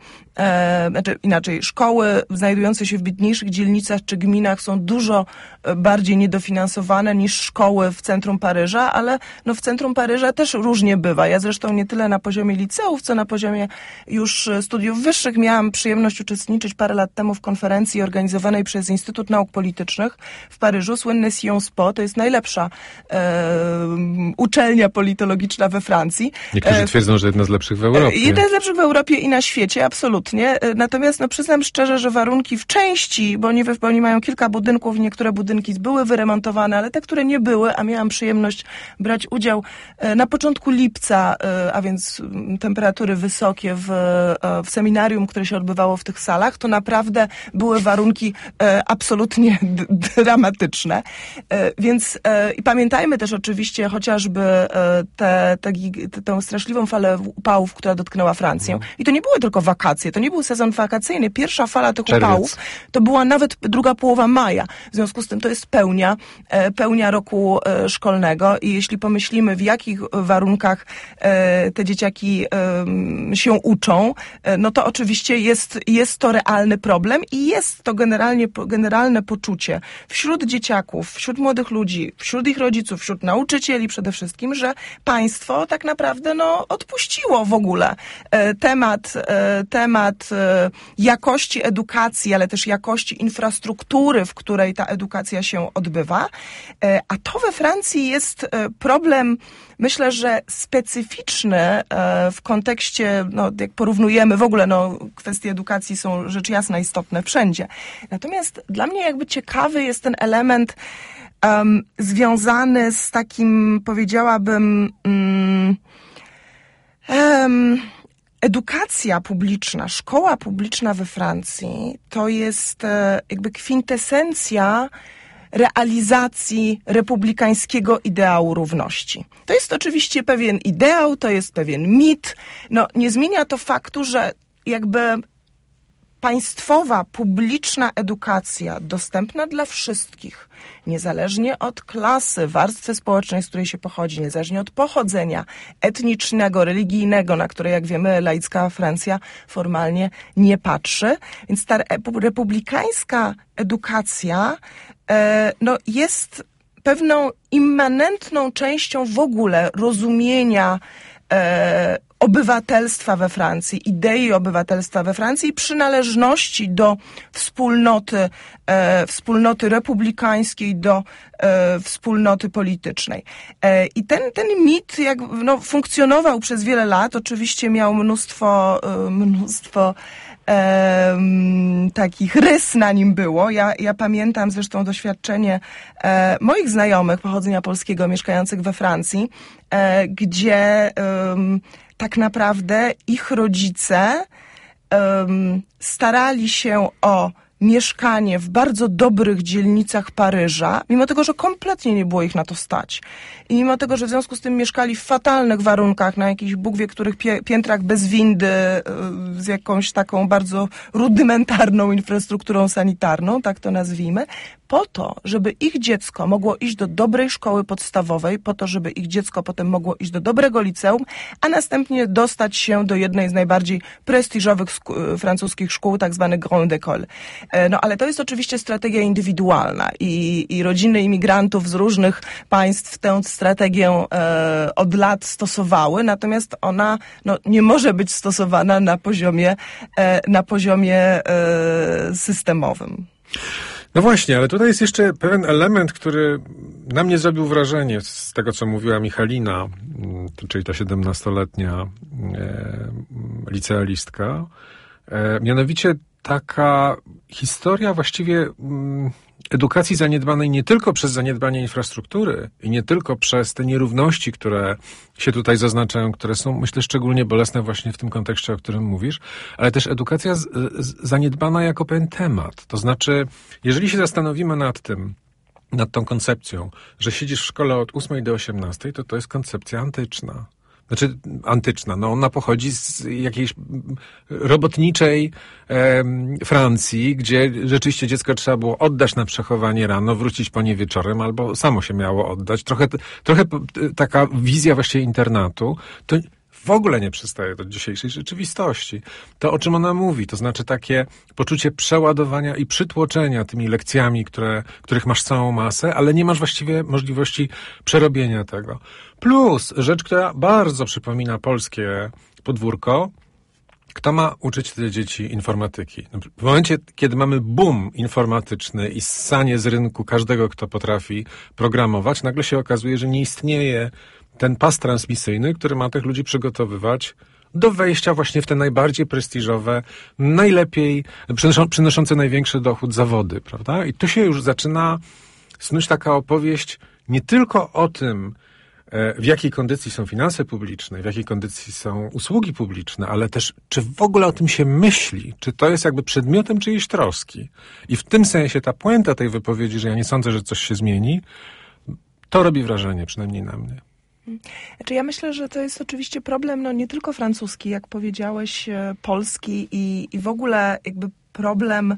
szkoły znajdujące się w biedniejszych dzielnicach czy gminach są dużo bardziej niedofinansowane niż szkoły w centrum Paryża, ale w centrum Paryża też różnie bywa. Ja zresztą nie tyle na poziomie liceów, co na poziomie już studiów wyższych miałam przyjemność uczestniczyć parę lat temu w konferencji organizowanej przez Instytut Nauk Politycznych w Paryżu. Słynny Sciences Po, to jest najlepsza uczelnia politologiczna we Francji. Niektórzy twierdzą, że jedna z lepszych w Europie. Jedna z lepszych w Europie i na świecie, absolutnie. Natomiast przyznam szczerze, że warunki w części, bo oni mają kilka budynków, niektóre budynki były wyremontowane, ale te, które nie były, a miałam przyjemność brać udział na początku lipca, a więc temperatury wysokie w w seminarium, które się odbywało w tych salach, to naprawdę były warunki absolutnie dramatyczne. Więc i pamiętajmy też oczywiście chociażby tę straszliwą falę upałów, która dotknęła Francję. I to nie były tylko wakacje, to nie był sezon wakacyjny. Pierwsza fala tych upałów to była nawet druga połowa maja. W związku z tym to jest pełnia roku szkolnego i jeśli pomyślimy, w jakich warunkach te dzieciaki się uczą, no to oczywiście jest to realny problem i jest to generalne poczucie wśród dzieciaków, wśród młodych ludzi, wśród ich rodziców, wśród nauczycieli przede wszystkim, że państwo tak naprawdę odpuściło w ogóle temat jakości edukacji, ale też jakości infrastruktury, w której ta edukacja się odbywa. A to we Francji jest problem, myślę, że specyficzny w kontekście, jak porównujemy w ogóle, kwestie edukacji są rzecz jasna istotne wszędzie. Natomiast dla mnie jakby ciekawy jest ten element związany z takim, powiedziałabym, edukacja publiczna, szkoła publiczna we Francji to jest jakby kwintesencja realizacji republikańskiego ideału równości. To jest oczywiście pewien ideał, to jest pewien mit. Nie zmienia to faktu, że jakby państwowa, publiczna edukacja dostępna dla wszystkich, niezależnie od klasy, warstwy społecznej, z której się pochodzi, niezależnie od pochodzenia etnicznego, religijnego, na które, jak wiemy, laicka Francja formalnie nie patrzy. Więc ta republikańska edukacja jest pewną immanentną częścią w ogóle rozumienia obywatelstwa we Francji, idei obywatelstwa we Francji i przynależności do wspólnoty republikańskiej, do wspólnoty politycznej. I ten mit funkcjonował przez wiele lat. Oczywiście miał mnóstwo takich rys na nim było. Ja pamiętam zresztą doświadczenie moich znajomych pochodzenia polskiego mieszkających we Francji, gdzie tak naprawdę ich rodzice starali się o mieszkanie w bardzo dobrych dzielnicach Paryża, mimo tego, że kompletnie nie było ich na to stać. I mimo tego, że w związku z tym mieszkali w fatalnych warunkach, na jakichś Bóg wie których piętrach bez windy, z jakąś taką bardzo rudymentarną infrastrukturą sanitarną, tak to nazwijmy, po to, żeby ich dziecko mogło iść do dobrej szkoły podstawowej, po to, żeby ich dziecko potem mogło iść do dobrego liceum, a następnie dostać się do jednej z najbardziej prestiżowych francuskich szkół, tak zwane Grande École. Ale to jest oczywiście strategia indywidualna i rodziny imigrantów z różnych państw tę strategię od lat stosowały, natomiast ona nie może być stosowana na poziomie systemowym. No właśnie, ale tutaj jest jeszcze pewien element, który na mnie zrobił wrażenie z tego, co mówiła Michalina, czyli ta 17-letnia licealistka. Mianowicie taka historia właściwie edukacji zaniedbanej nie tylko przez zaniedbanie infrastruktury i nie tylko przez te nierówności, które się tutaj zaznaczają, które są, myślę, szczególnie bolesne właśnie w tym kontekście, o którym mówisz, ale też edukacja zaniedbana jako pewien temat. To znaczy, jeżeli się zastanowimy nad tą koncepcją, że siedzisz w szkole od 8 do 18, to jest koncepcja antyczna. Znaczy antyczna, ona pochodzi z jakiejś robotniczej Francji, gdzie rzeczywiście dziecko trzeba było oddać na przechowanie rano, wrócić po nie wieczorem, albo samo się miało oddać. Trochę taka wizja właściwie internatu, to w ogóle nie przystaje do dzisiejszej rzeczywistości. To, o czym ona mówi, to znaczy takie poczucie przeładowania i przytłoczenia tymi lekcjami, których masz całą masę, ale nie masz właściwie możliwości przerobienia tego. Plus rzecz, która bardzo przypomina polskie podwórko, kto ma uczyć te dzieci informatyki? W momencie, kiedy mamy boom informatyczny i ssanie z rynku każdego, kto potrafi programować, nagle się okazuje, że nie istnieje ten pas transmisyjny, który ma tych ludzi przygotowywać do wejścia właśnie w te najbardziej prestiżowe, najlepiej, przynoszące największy dochód zawody, prawda? I tu się już zaczyna snuć taka opowieść nie tylko o tym, w jakiej kondycji są finanse publiczne, w jakiej kondycji są usługi publiczne, ale też czy w ogóle o tym się myśli, czy to jest jakby przedmiotem czyjejś troski. I w tym sensie ta puenta tej wypowiedzi, że ja nie sądzę, że coś się zmieni, to robi wrażenie, przynajmniej na mnie. Znaczy ja myślę, że to jest oczywiście problem nie tylko francuski, jak powiedziałeś, polski i w ogóle jakby problem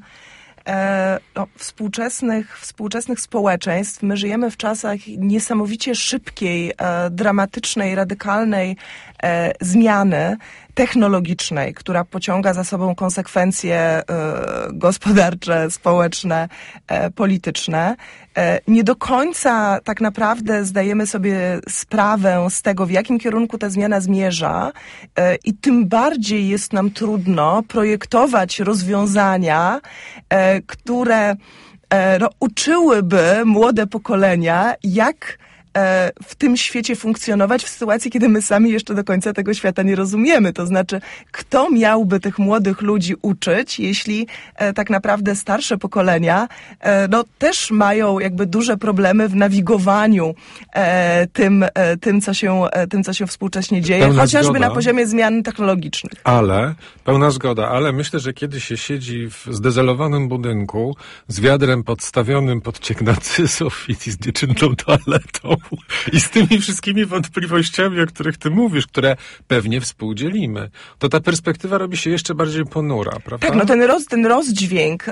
współczesnych społeczeństw. My żyjemy w czasach niesamowicie szybkiej, dramatycznej, radykalnej zmiany technologicznej, która pociąga za sobą konsekwencje gospodarcze, społeczne, polityczne. Nie do końca tak naprawdę zdajemy sobie sprawę z tego, w jakim kierunku ta zmiana zmierza i tym bardziej jest nam trudno projektować rozwiązania, które uczyłyby młode pokolenia, jak w tym świecie funkcjonować w sytuacji, kiedy my sami jeszcze do końca tego świata nie rozumiemy. To znaczy, kto miałby tych młodych ludzi uczyć, jeśli tak naprawdę starsze pokolenia też mają jakby duże problemy w nawigowaniu tym, co się współcześnie dzieje, pełna chociażby zgoda. na poziomie zmian technologicznych. Pełna zgoda, ale myślę, że kiedy się siedzi w zdezelowanym budynku z wiadrem podstawionym pod ciek narcyzów i z dziewczęcą toaletą, i z tymi wszystkimi wątpliwościami, o których ty mówisz, które pewnie współdzielimy, to ta perspektywa robi się jeszcze bardziej ponura, prawda? Tak, ten rozdźwięk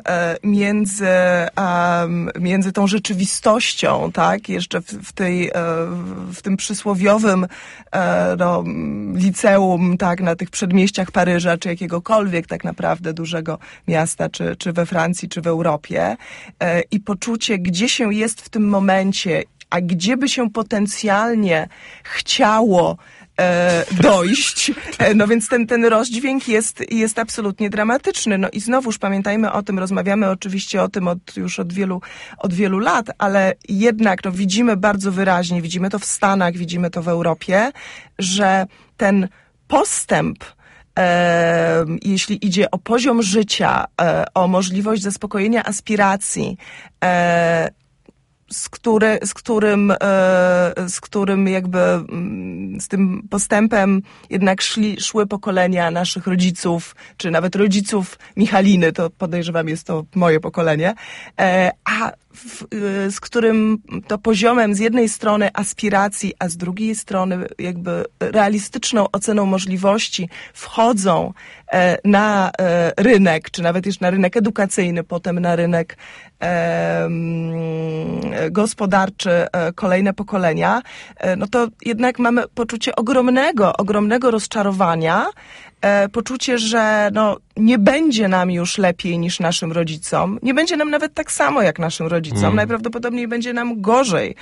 między tą rzeczywistością, tak, jeszcze w tym przysłowiowym liceum, tak, na tych przedmieściach Paryża, czy jakiegokolwiek tak naprawdę dużego miasta, czy we Francji, czy w Europie, i poczucie, gdzie się jest w tym momencie, a gdzie by się potencjalnie chciało dojść, więc ten rozdźwięk jest absolutnie dramatyczny. I znowuż pamiętajmy o tym, rozmawiamy oczywiście o tym od wielu lat, ale jednak widzimy bardzo wyraźnie, widzimy to w Stanach, widzimy to w Europie, że ten postęp, jeśli idzie o poziom życia, o możliwość zaspokojenia aspiracji, z tym postępem jednak szły pokolenia naszych rodziców, czy nawet rodziców Michaliny, to podejrzewam jest to moje pokolenie, z którym to poziomem z jednej strony aspiracji, a z drugiej strony jakby realistyczną oceną możliwości wchodzą na rynek, czy nawet już na rynek edukacyjny, potem na rynek gospodarczy kolejne pokolenia, to jednak mamy poczucie ogromnego rozczarowania, poczucie, że nie będzie nam już lepiej niż naszym rodzicom, nie będzie nam nawet tak samo jak naszym rodzicom, najprawdopodobniej będzie nam gorzej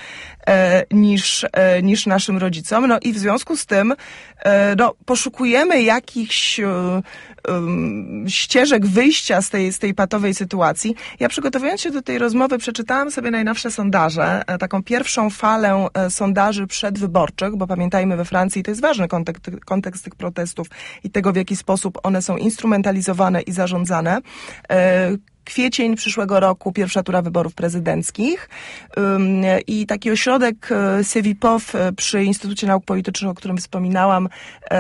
niż naszym rodzicom, i w związku z tym poszukujemy jakichś ścieżek wyjścia z tej patowej sytuacji. Ja przygotowując się do tej rozmowy przeczytałam sobie najnowsze sondaże, taką pierwszą falę sondaży przedwyborczych, bo pamiętajmy, we Francji to jest ważny kontekst tych protestów i tego, w jaki sposób one są instrumentalizowane i zarządzane. Kwiecień przyszłego roku, pierwsza tura wyborów prezydenckich i taki ośrodek CEVIPOW przy Instytucie Nauk Politycznych, o którym wspominałam,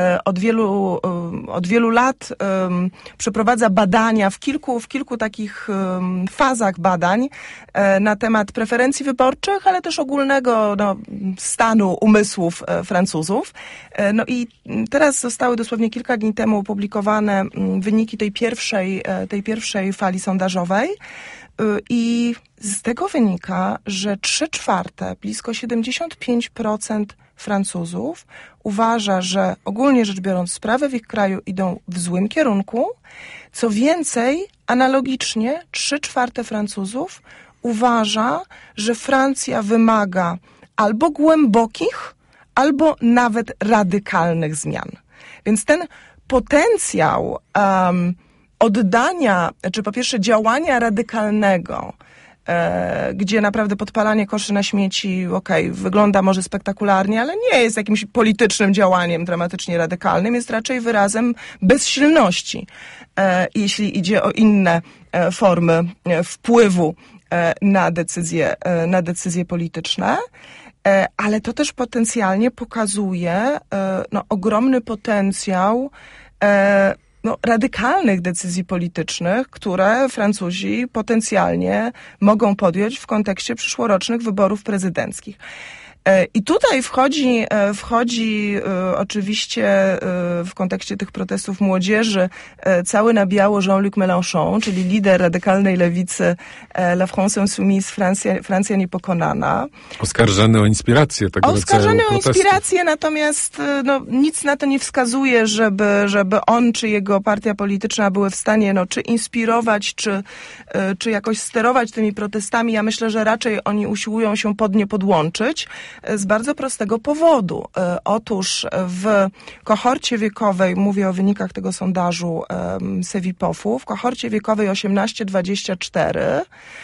od wielu lat przeprowadza badania w kilku takich fazach badań na temat preferencji wyborczych, ale też ogólnego stanu umysłów Francuzów. I teraz zostały dosłownie kilka dni temu opublikowane wyniki tej pierwszej fali sondażowej. I z tego wynika, że 3/4, blisko 75% Francuzów uważa, że ogólnie rzecz biorąc sprawy w ich kraju idą w złym kierunku. Co więcej, analogicznie 3/4 Francuzów uważa, że Francja wymaga albo głębokich, albo nawet radykalnych zmian. Więc ten potencjał oddania, czy po pierwsze działania radykalnego, gdzie naprawdę podpalanie koszy na śmieci, wygląda może spektakularnie, ale nie jest jakimś politycznym działaniem dramatycznie radykalnym, jest raczej wyrazem bezsilności, jeśli idzie o inne formy wpływu na decyzje polityczne. ale to też potencjalnie pokazuje ogromny potencjał radykalnych decyzji politycznych, które Francuzi potencjalnie mogą podjąć w kontekście przyszłorocznych wyborów prezydenckich. I tutaj wchodzi oczywiście w kontekście tych protestów młodzieży cały na biało Jean-Luc Mélenchon, czyli lider radykalnej lewicy La France Insoumise, Francja Niepokonana. Oskarżany o inspirację tego rodzaju protestów. Oskarżany o inspirację, natomiast nic na to nie wskazuje, żeby on czy jego partia polityczna były w stanie czy inspirować, czy jakoś sterować tymi protestami. Ja myślę, że raczej oni usiłują się pod nie podłączyć. Z bardzo prostego powodu. Otóż w kohorcie wiekowej, mówię o wynikach tego sondażu Cevipofu, w kohorcie wiekowej 18-24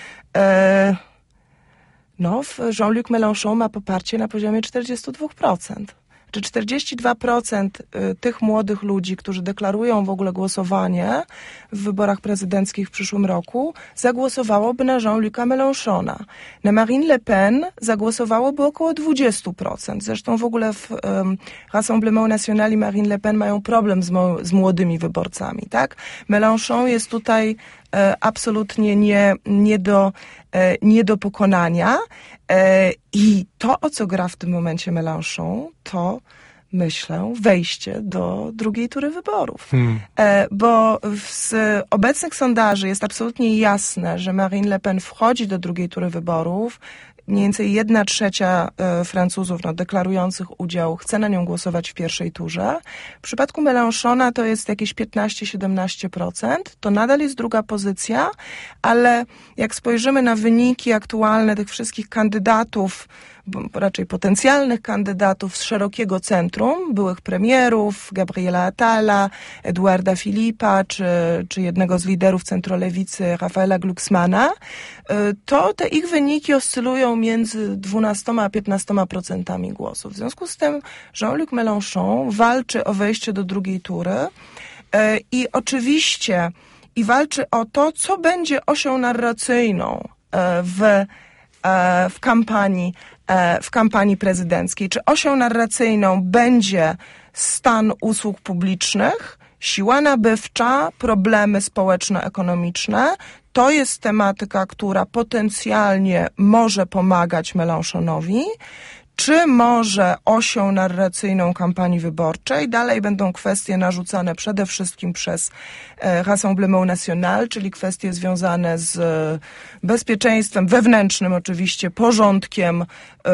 Jean-Luc Mélenchon ma poparcie na poziomie 42%. Czy 42% tych młodych ludzi, którzy deklarują w ogóle głosowanie w wyborach prezydenckich w przyszłym roku, zagłosowałoby na Jean-Luc'a Mélenchona. Na Marine Le Pen zagłosowałoby około 20%. Zresztą w ogóle w Rassemblement National i Marine Le Pen mają problem z młodymi wyborcami, tak? Mélenchon jest tutaj absolutnie nie do pokonania. I to, o co gra w tym momencie Mélenchon, to myślę wejście do drugiej tury wyborów. Bo z obecnych sondaży jest absolutnie jasne, że Marine Le Pen wchodzi do drugiej tury wyborów. Mniej więcej 1/3 Francuzów deklarujących udział chce na nią głosować w pierwszej turze. W przypadku Mélenchona to jest jakieś 15-17%. To nadal jest druga pozycja, ale jak spojrzymy na wyniki aktualne tych wszystkich kandydatów, raczej potencjalnych kandydatów z szerokiego centrum, byłych premierów, Gabriela Attala, Eduarda Philippa, czy jednego z liderów centrolewicy, Rafaela Glucksmana, to te ich wyniki oscylują między 12 a 15% głosów. W związku z tym Jean-Luc Mélenchon walczy o wejście do drugiej tury i oczywiście walczy o to, co będzie osią narracyjną w kampanii prezydenckiej. Czy osią narracyjną będzie stan usług publicznych, siła nabywcza, problemy społeczno-ekonomiczne? To jest tematyka, która potencjalnie może pomagać Mélenchonowi. Czy może osią narracyjną kampanii wyborczej? Dalej będą kwestie narzucane przede wszystkim przez Rassemblement National, czyli kwestie związane z bezpieczeństwem wewnętrznym, oczywiście porządkiem,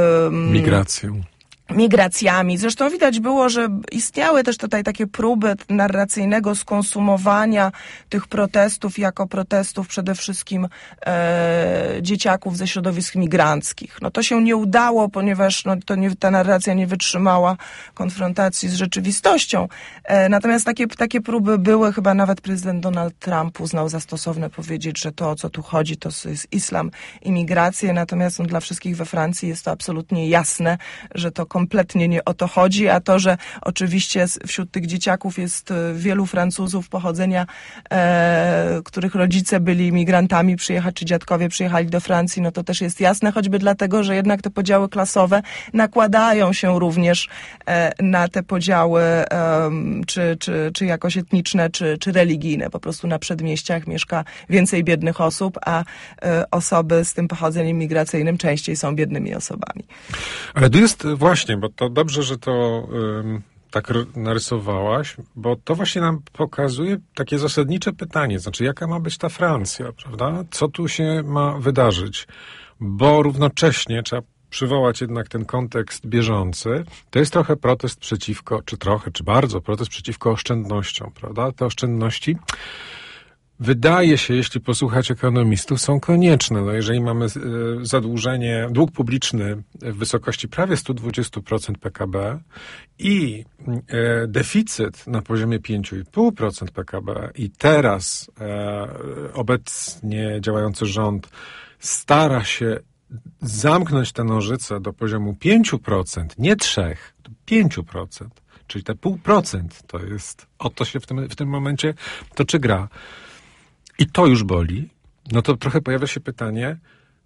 migracjami. Zresztą widać było, że istniały też tutaj takie próby narracyjnego skonsumowania tych protestów jako protestów przede wszystkim dzieciaków ze środowisk migranckich. To się nie udało, ponieważ ta narracja nie wytrzymała konfrontacji z rzeczywistością. Natomiast takie próby były, chyba nawet prezydent Donald Trump uznał za stosowne powiedzieć, że to, o co tu chodzi, to jest islam i migracje. Natomiast dla wszystkich we Francji jest to absolutnie jasne, że to kompletnie nie o to chodzi, a to, że oczywiście wśród tych dzieciaków jest wielu Francuzów pochodzenia, których rodzice byli imigrantami, czy dziadkowie przyjechali do Francji, to też jest jasne, choćby dlatego, że jednak te podziały klasowe nakładają się również na te podziały czy jakoś etniczne, czy religijne. Po prostu na przedmieściach mieszka więcej biednych osób, a osoby z tym pochodzeniem migracyjnym częściej są biednymi osobami. Ale tu jest właśnie, bo to dobrze, że to tak narysowałaś, bo to właśnie nam pokazuje takie zasadnicze pytanie, znaczy jaka ma być ta Francja, prawda? Co tu się ma wydarzyć? Bo równocześnie trzeba przywołać jednak ten kontekst bieżący. To jest trochę protest przeciwko, czy bardzo protest przeciwko oszczędnościom, prawda? Te oszczędności, wydaje się, jeśli posłuchać ekonomistów, są konieczne. Jeżeli mamy dług publiczny w wysokości prawie 120% PKB i deficyt na poziomie 5,5% PKB i teraz obecnie działający rząd stara się zamknąć tę nożycę do poziomu 5%, nie 3%, 5%, czyli te 0,5% to jest, o to się w tym momencie toczy gra. I to już boli, to trochę pojawia się pytanie,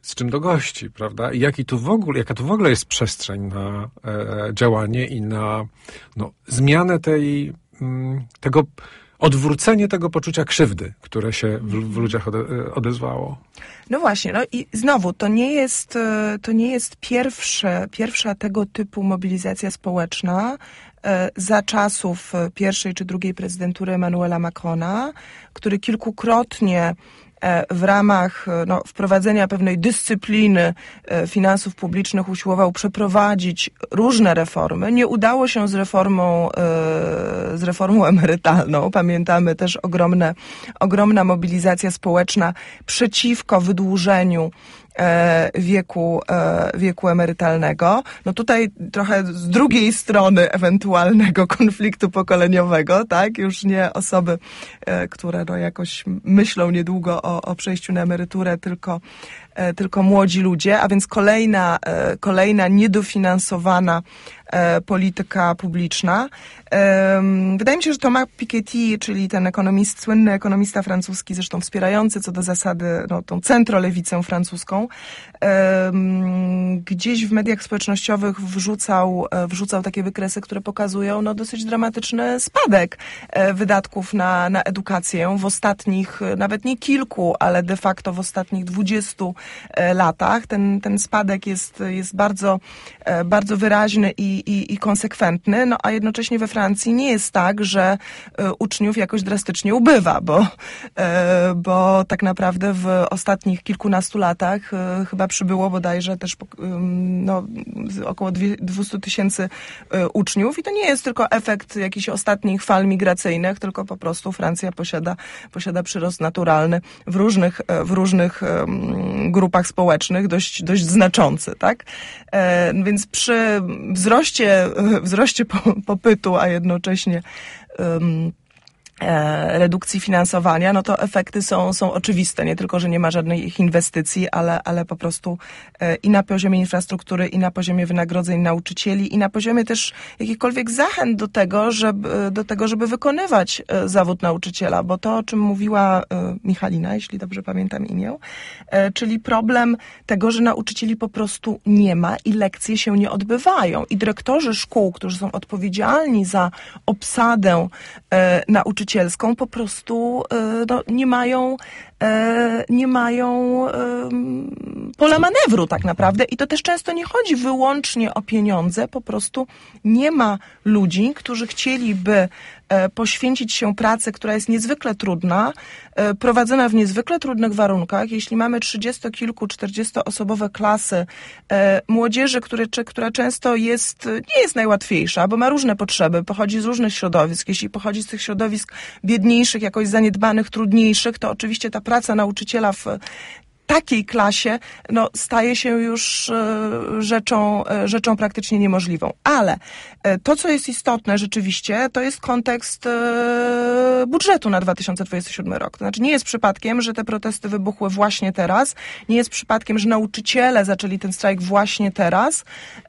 z czym to gości, prawda? I jaka tu w ogóle jest przestrzeń na działanie i na zmianę tego odwrócenie tego poczucia krzywdy, które się w ludziach odezwało. No właśnie, i znowu, to nie jest pierwsza tego typu mobilizacja społeczna za czasów pierwszej czy drugiej prezydentury Emmanuela Macrona, który kilkukrotnie w ramach wprowadzenia pewnej dyscypliny finansów publicznych usiłował przeprowadzić różne reformy. Nie udało się z reformą emerytalną. Pamiętamy też ogromna mobilizacja społeczna przeciwko wydłużeniu wieku emerytalnego. No tutaj trochę z drugiej strony ewentualnego konfliktu pokoleniowego, tak? Już nie osoby, które jakoś myślą niedługo o przejściu na emeryturę, tylko młodzi ludzie, a więc kolejna niedofinansowana polityka publiczna. Wydaje mi się, że Thomas Piketty, czyli ten słynny ekonomista francuski, zresztą wspierający co do zasady tą centrolewicę francuską, gdzieś w mediach społecznościowych wrzucał takie wykresy, które pokazują dosyć dramatyczny spadek wydatków na edukację w ostatnich, nawet nie kilku, ale de facto w ostatnich 20 latach. Ten spadek jest bardzo, bardzo wyraźny i konsekwentny, a jednocześnie we Francji nie jest tak, że uczniów jakoś drastycznie ubywa, bo tak naprawdę w ostatnich kilkunastu latach chyba przybyło bodajże też około 200 000 uczniów i to nie jest tylko efekt jakichś ostatnich fal migracyjnych, tylko po prostu Francja posiada przyrost naturalny w różnych grupach społecznych dość znaczący, tak? Więc przy wzroście popytu, a jednocześnie redukcji finansowania, to efekty są oczywiste. Nie tylko, że nie ma żadnych inwestycji, ale po prostu i na poziomie infrastruktury, i na poziomie wynagrodzeń nauczycieli, i na poziomie też jakichkolwiek zachęt do tego, żeby wykonywać zawód nauczyciela, bo to, o czym mówiła Michalina, jeśli dobrze pamiętam imię, czyli problem tego, że nauczycieli po prostu nie ma i lekcje się nie odbywają. I dyrektorzy szkół, którzy są odpowiedzialni za obsadę nauczycielską, po prostu nie mają pola manewru tak naprawdę i to też często nie chodzi wyłącznie o pieniądze, po prostu nie ma ludzi, którzy chcieliby poświęcić się pracy, która jest niezwykle trudna, prowadzona w niezwykle trudnych warunkach. Jeśli mamy 30-kilku, 40-osobowe klasy młodzieży, która często nie jest najłatwiejsza, bo ma różne potrzeby, pochodzi z różnych środowisk. Jeśli pochodzi z tych środowisk biedniejszych, jakoś zaniedbanych, trudniejszych, to oczywiście ta praca nauczyciela w takiej klasie staje się już rzeczą praktycznie niemożliwą. Ale to, co jest istotne rzeczywiście, to jest kontekst budżetu na 2027 rok. To znaczy nie jest przypadkiem, że te protesty wybuchły właśnie teraz. Nie jest przypadkiem, że nauczyciele zaczęli ten strajk właśnie teraz,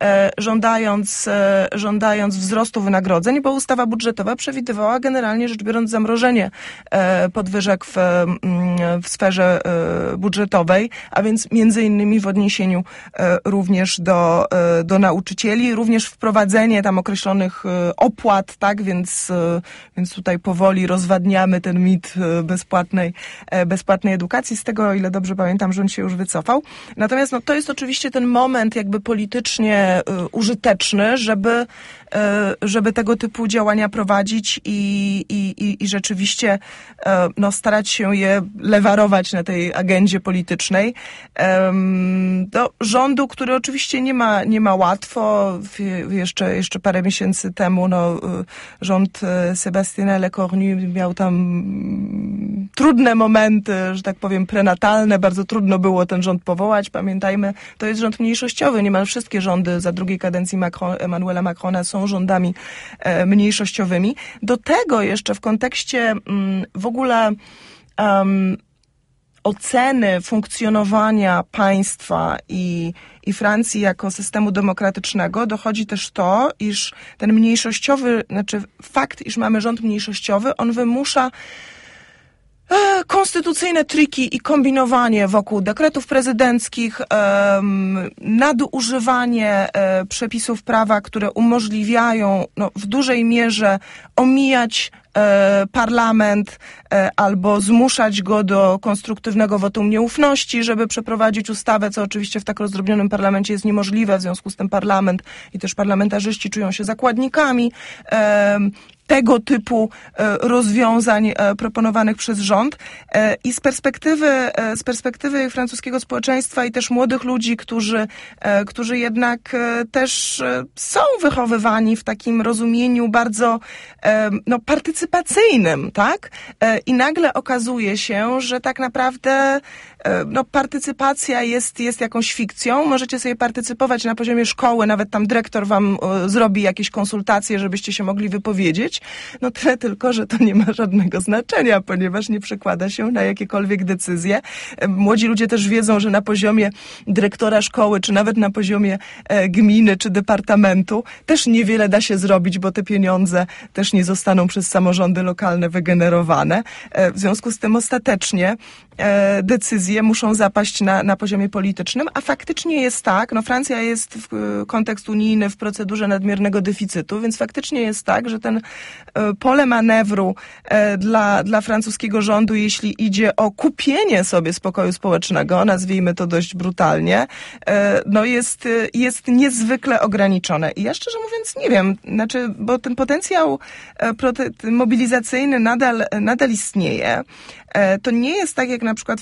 żądając wzrostu wynagrodzeń, bo ustawa budżetowa przewidywała generalnie rzecz biorąc zamrożenie podwyżek w sferze budżetowej, a więc między innymi w odniesieniu również do nauczycieli, również wprowadzenie tam określonych opłat, tak, więc tutaj powoli rozwadniamy ten mit bezpłatnej edukacji. Z tego, o ile dobrze pamiętam, rząd się już wycofał. Natomiast to jest oczywiście ten moment jakby politycznie użyteczny, żeby tego typu działania prowadzić i rzeczywiście starać się je lewarować na tej agendzie politycznej. Do rządu, który oczywiście nie ma łatwo. Jeszcze parę miesięcy temu rząd Sebastiana Lecornu miał tam trudne momenty, że tak powiem, prenatalne. Bardzo trudno było ten rząd powołać. Pamiętajmy, to jest rząd mniejszościowy. Niemal wszystkie rządy za drugiej kadencji Emmanuela Macrona są rządami mniejszościowymi. Do tego jeszcze w kontekście w ogóle oceny funkcjonowania państwa i Francji jako systemu demokratycznego dochodzi też to, iż ten fakt, iż mamy rząd mniejszościowy, on wymusza konstytucyjne triki i kombinowanie wokół dekretów prezydenckich, nadużywanie przepisów prawa, które umożliwiają w dużej mierze omijać parlament albo zmuszać go do konstruktywnego wotum nieufności, żeby przeprowadzić ustawę, co oczywiście w tak rozdrobnionym parlamencie jest niemożliwe, w związku z tym parlament i też parlamentarzyści czują się zakładnikami tego typu rozwiązań proponowanych przez rząd i z perspektywy francuskiego społeczeństwa i też młodych ludzi, którzy jednak też są wychowywani w takim rozumieniu bardzo partycypacyjnym, tak? I nagle okazuje się, że tak naprawdę partycypacja jest jakąś fikcją. Możecie sobie partycypować na poziomie szkoły, nawet tam dyrektor wam zrobi jakieś konsultacje, żebyście się mogli wypowiedzieć. Tyle tylko, że to nie ma żadnego znaczenia, ponieważ nie przekłada się na jakiekolwiek decyzje. Młodzi ludzie też wiedzą, że na poziomie dyrektora szkoły, czy nawet na poziomie gminy, czy departamentu też niewiele da się zrobić, bo te pieniądze też nie zostaną przez samorządy lokalne wygenerowane. W związku z tym ostatecznie decyzje muszą zapaść na poziomie politycznym, a faktycznie jest tak, Francja jest w kontekst unijny w procedurze nadmiernego deficytu, więc faktycznie jest tak, że ten pole manewru dla francuskiego rządu, jeśli idzie o kupienie sobie spokoju społecznego, nazwijmy to dość brutalnie, jest niezwykle ograniczone. I ja szczerze mówiąc nie wiem, bo ten potencjał mobilizacyjny nadal istnieje. To nie jest tak jak na przykład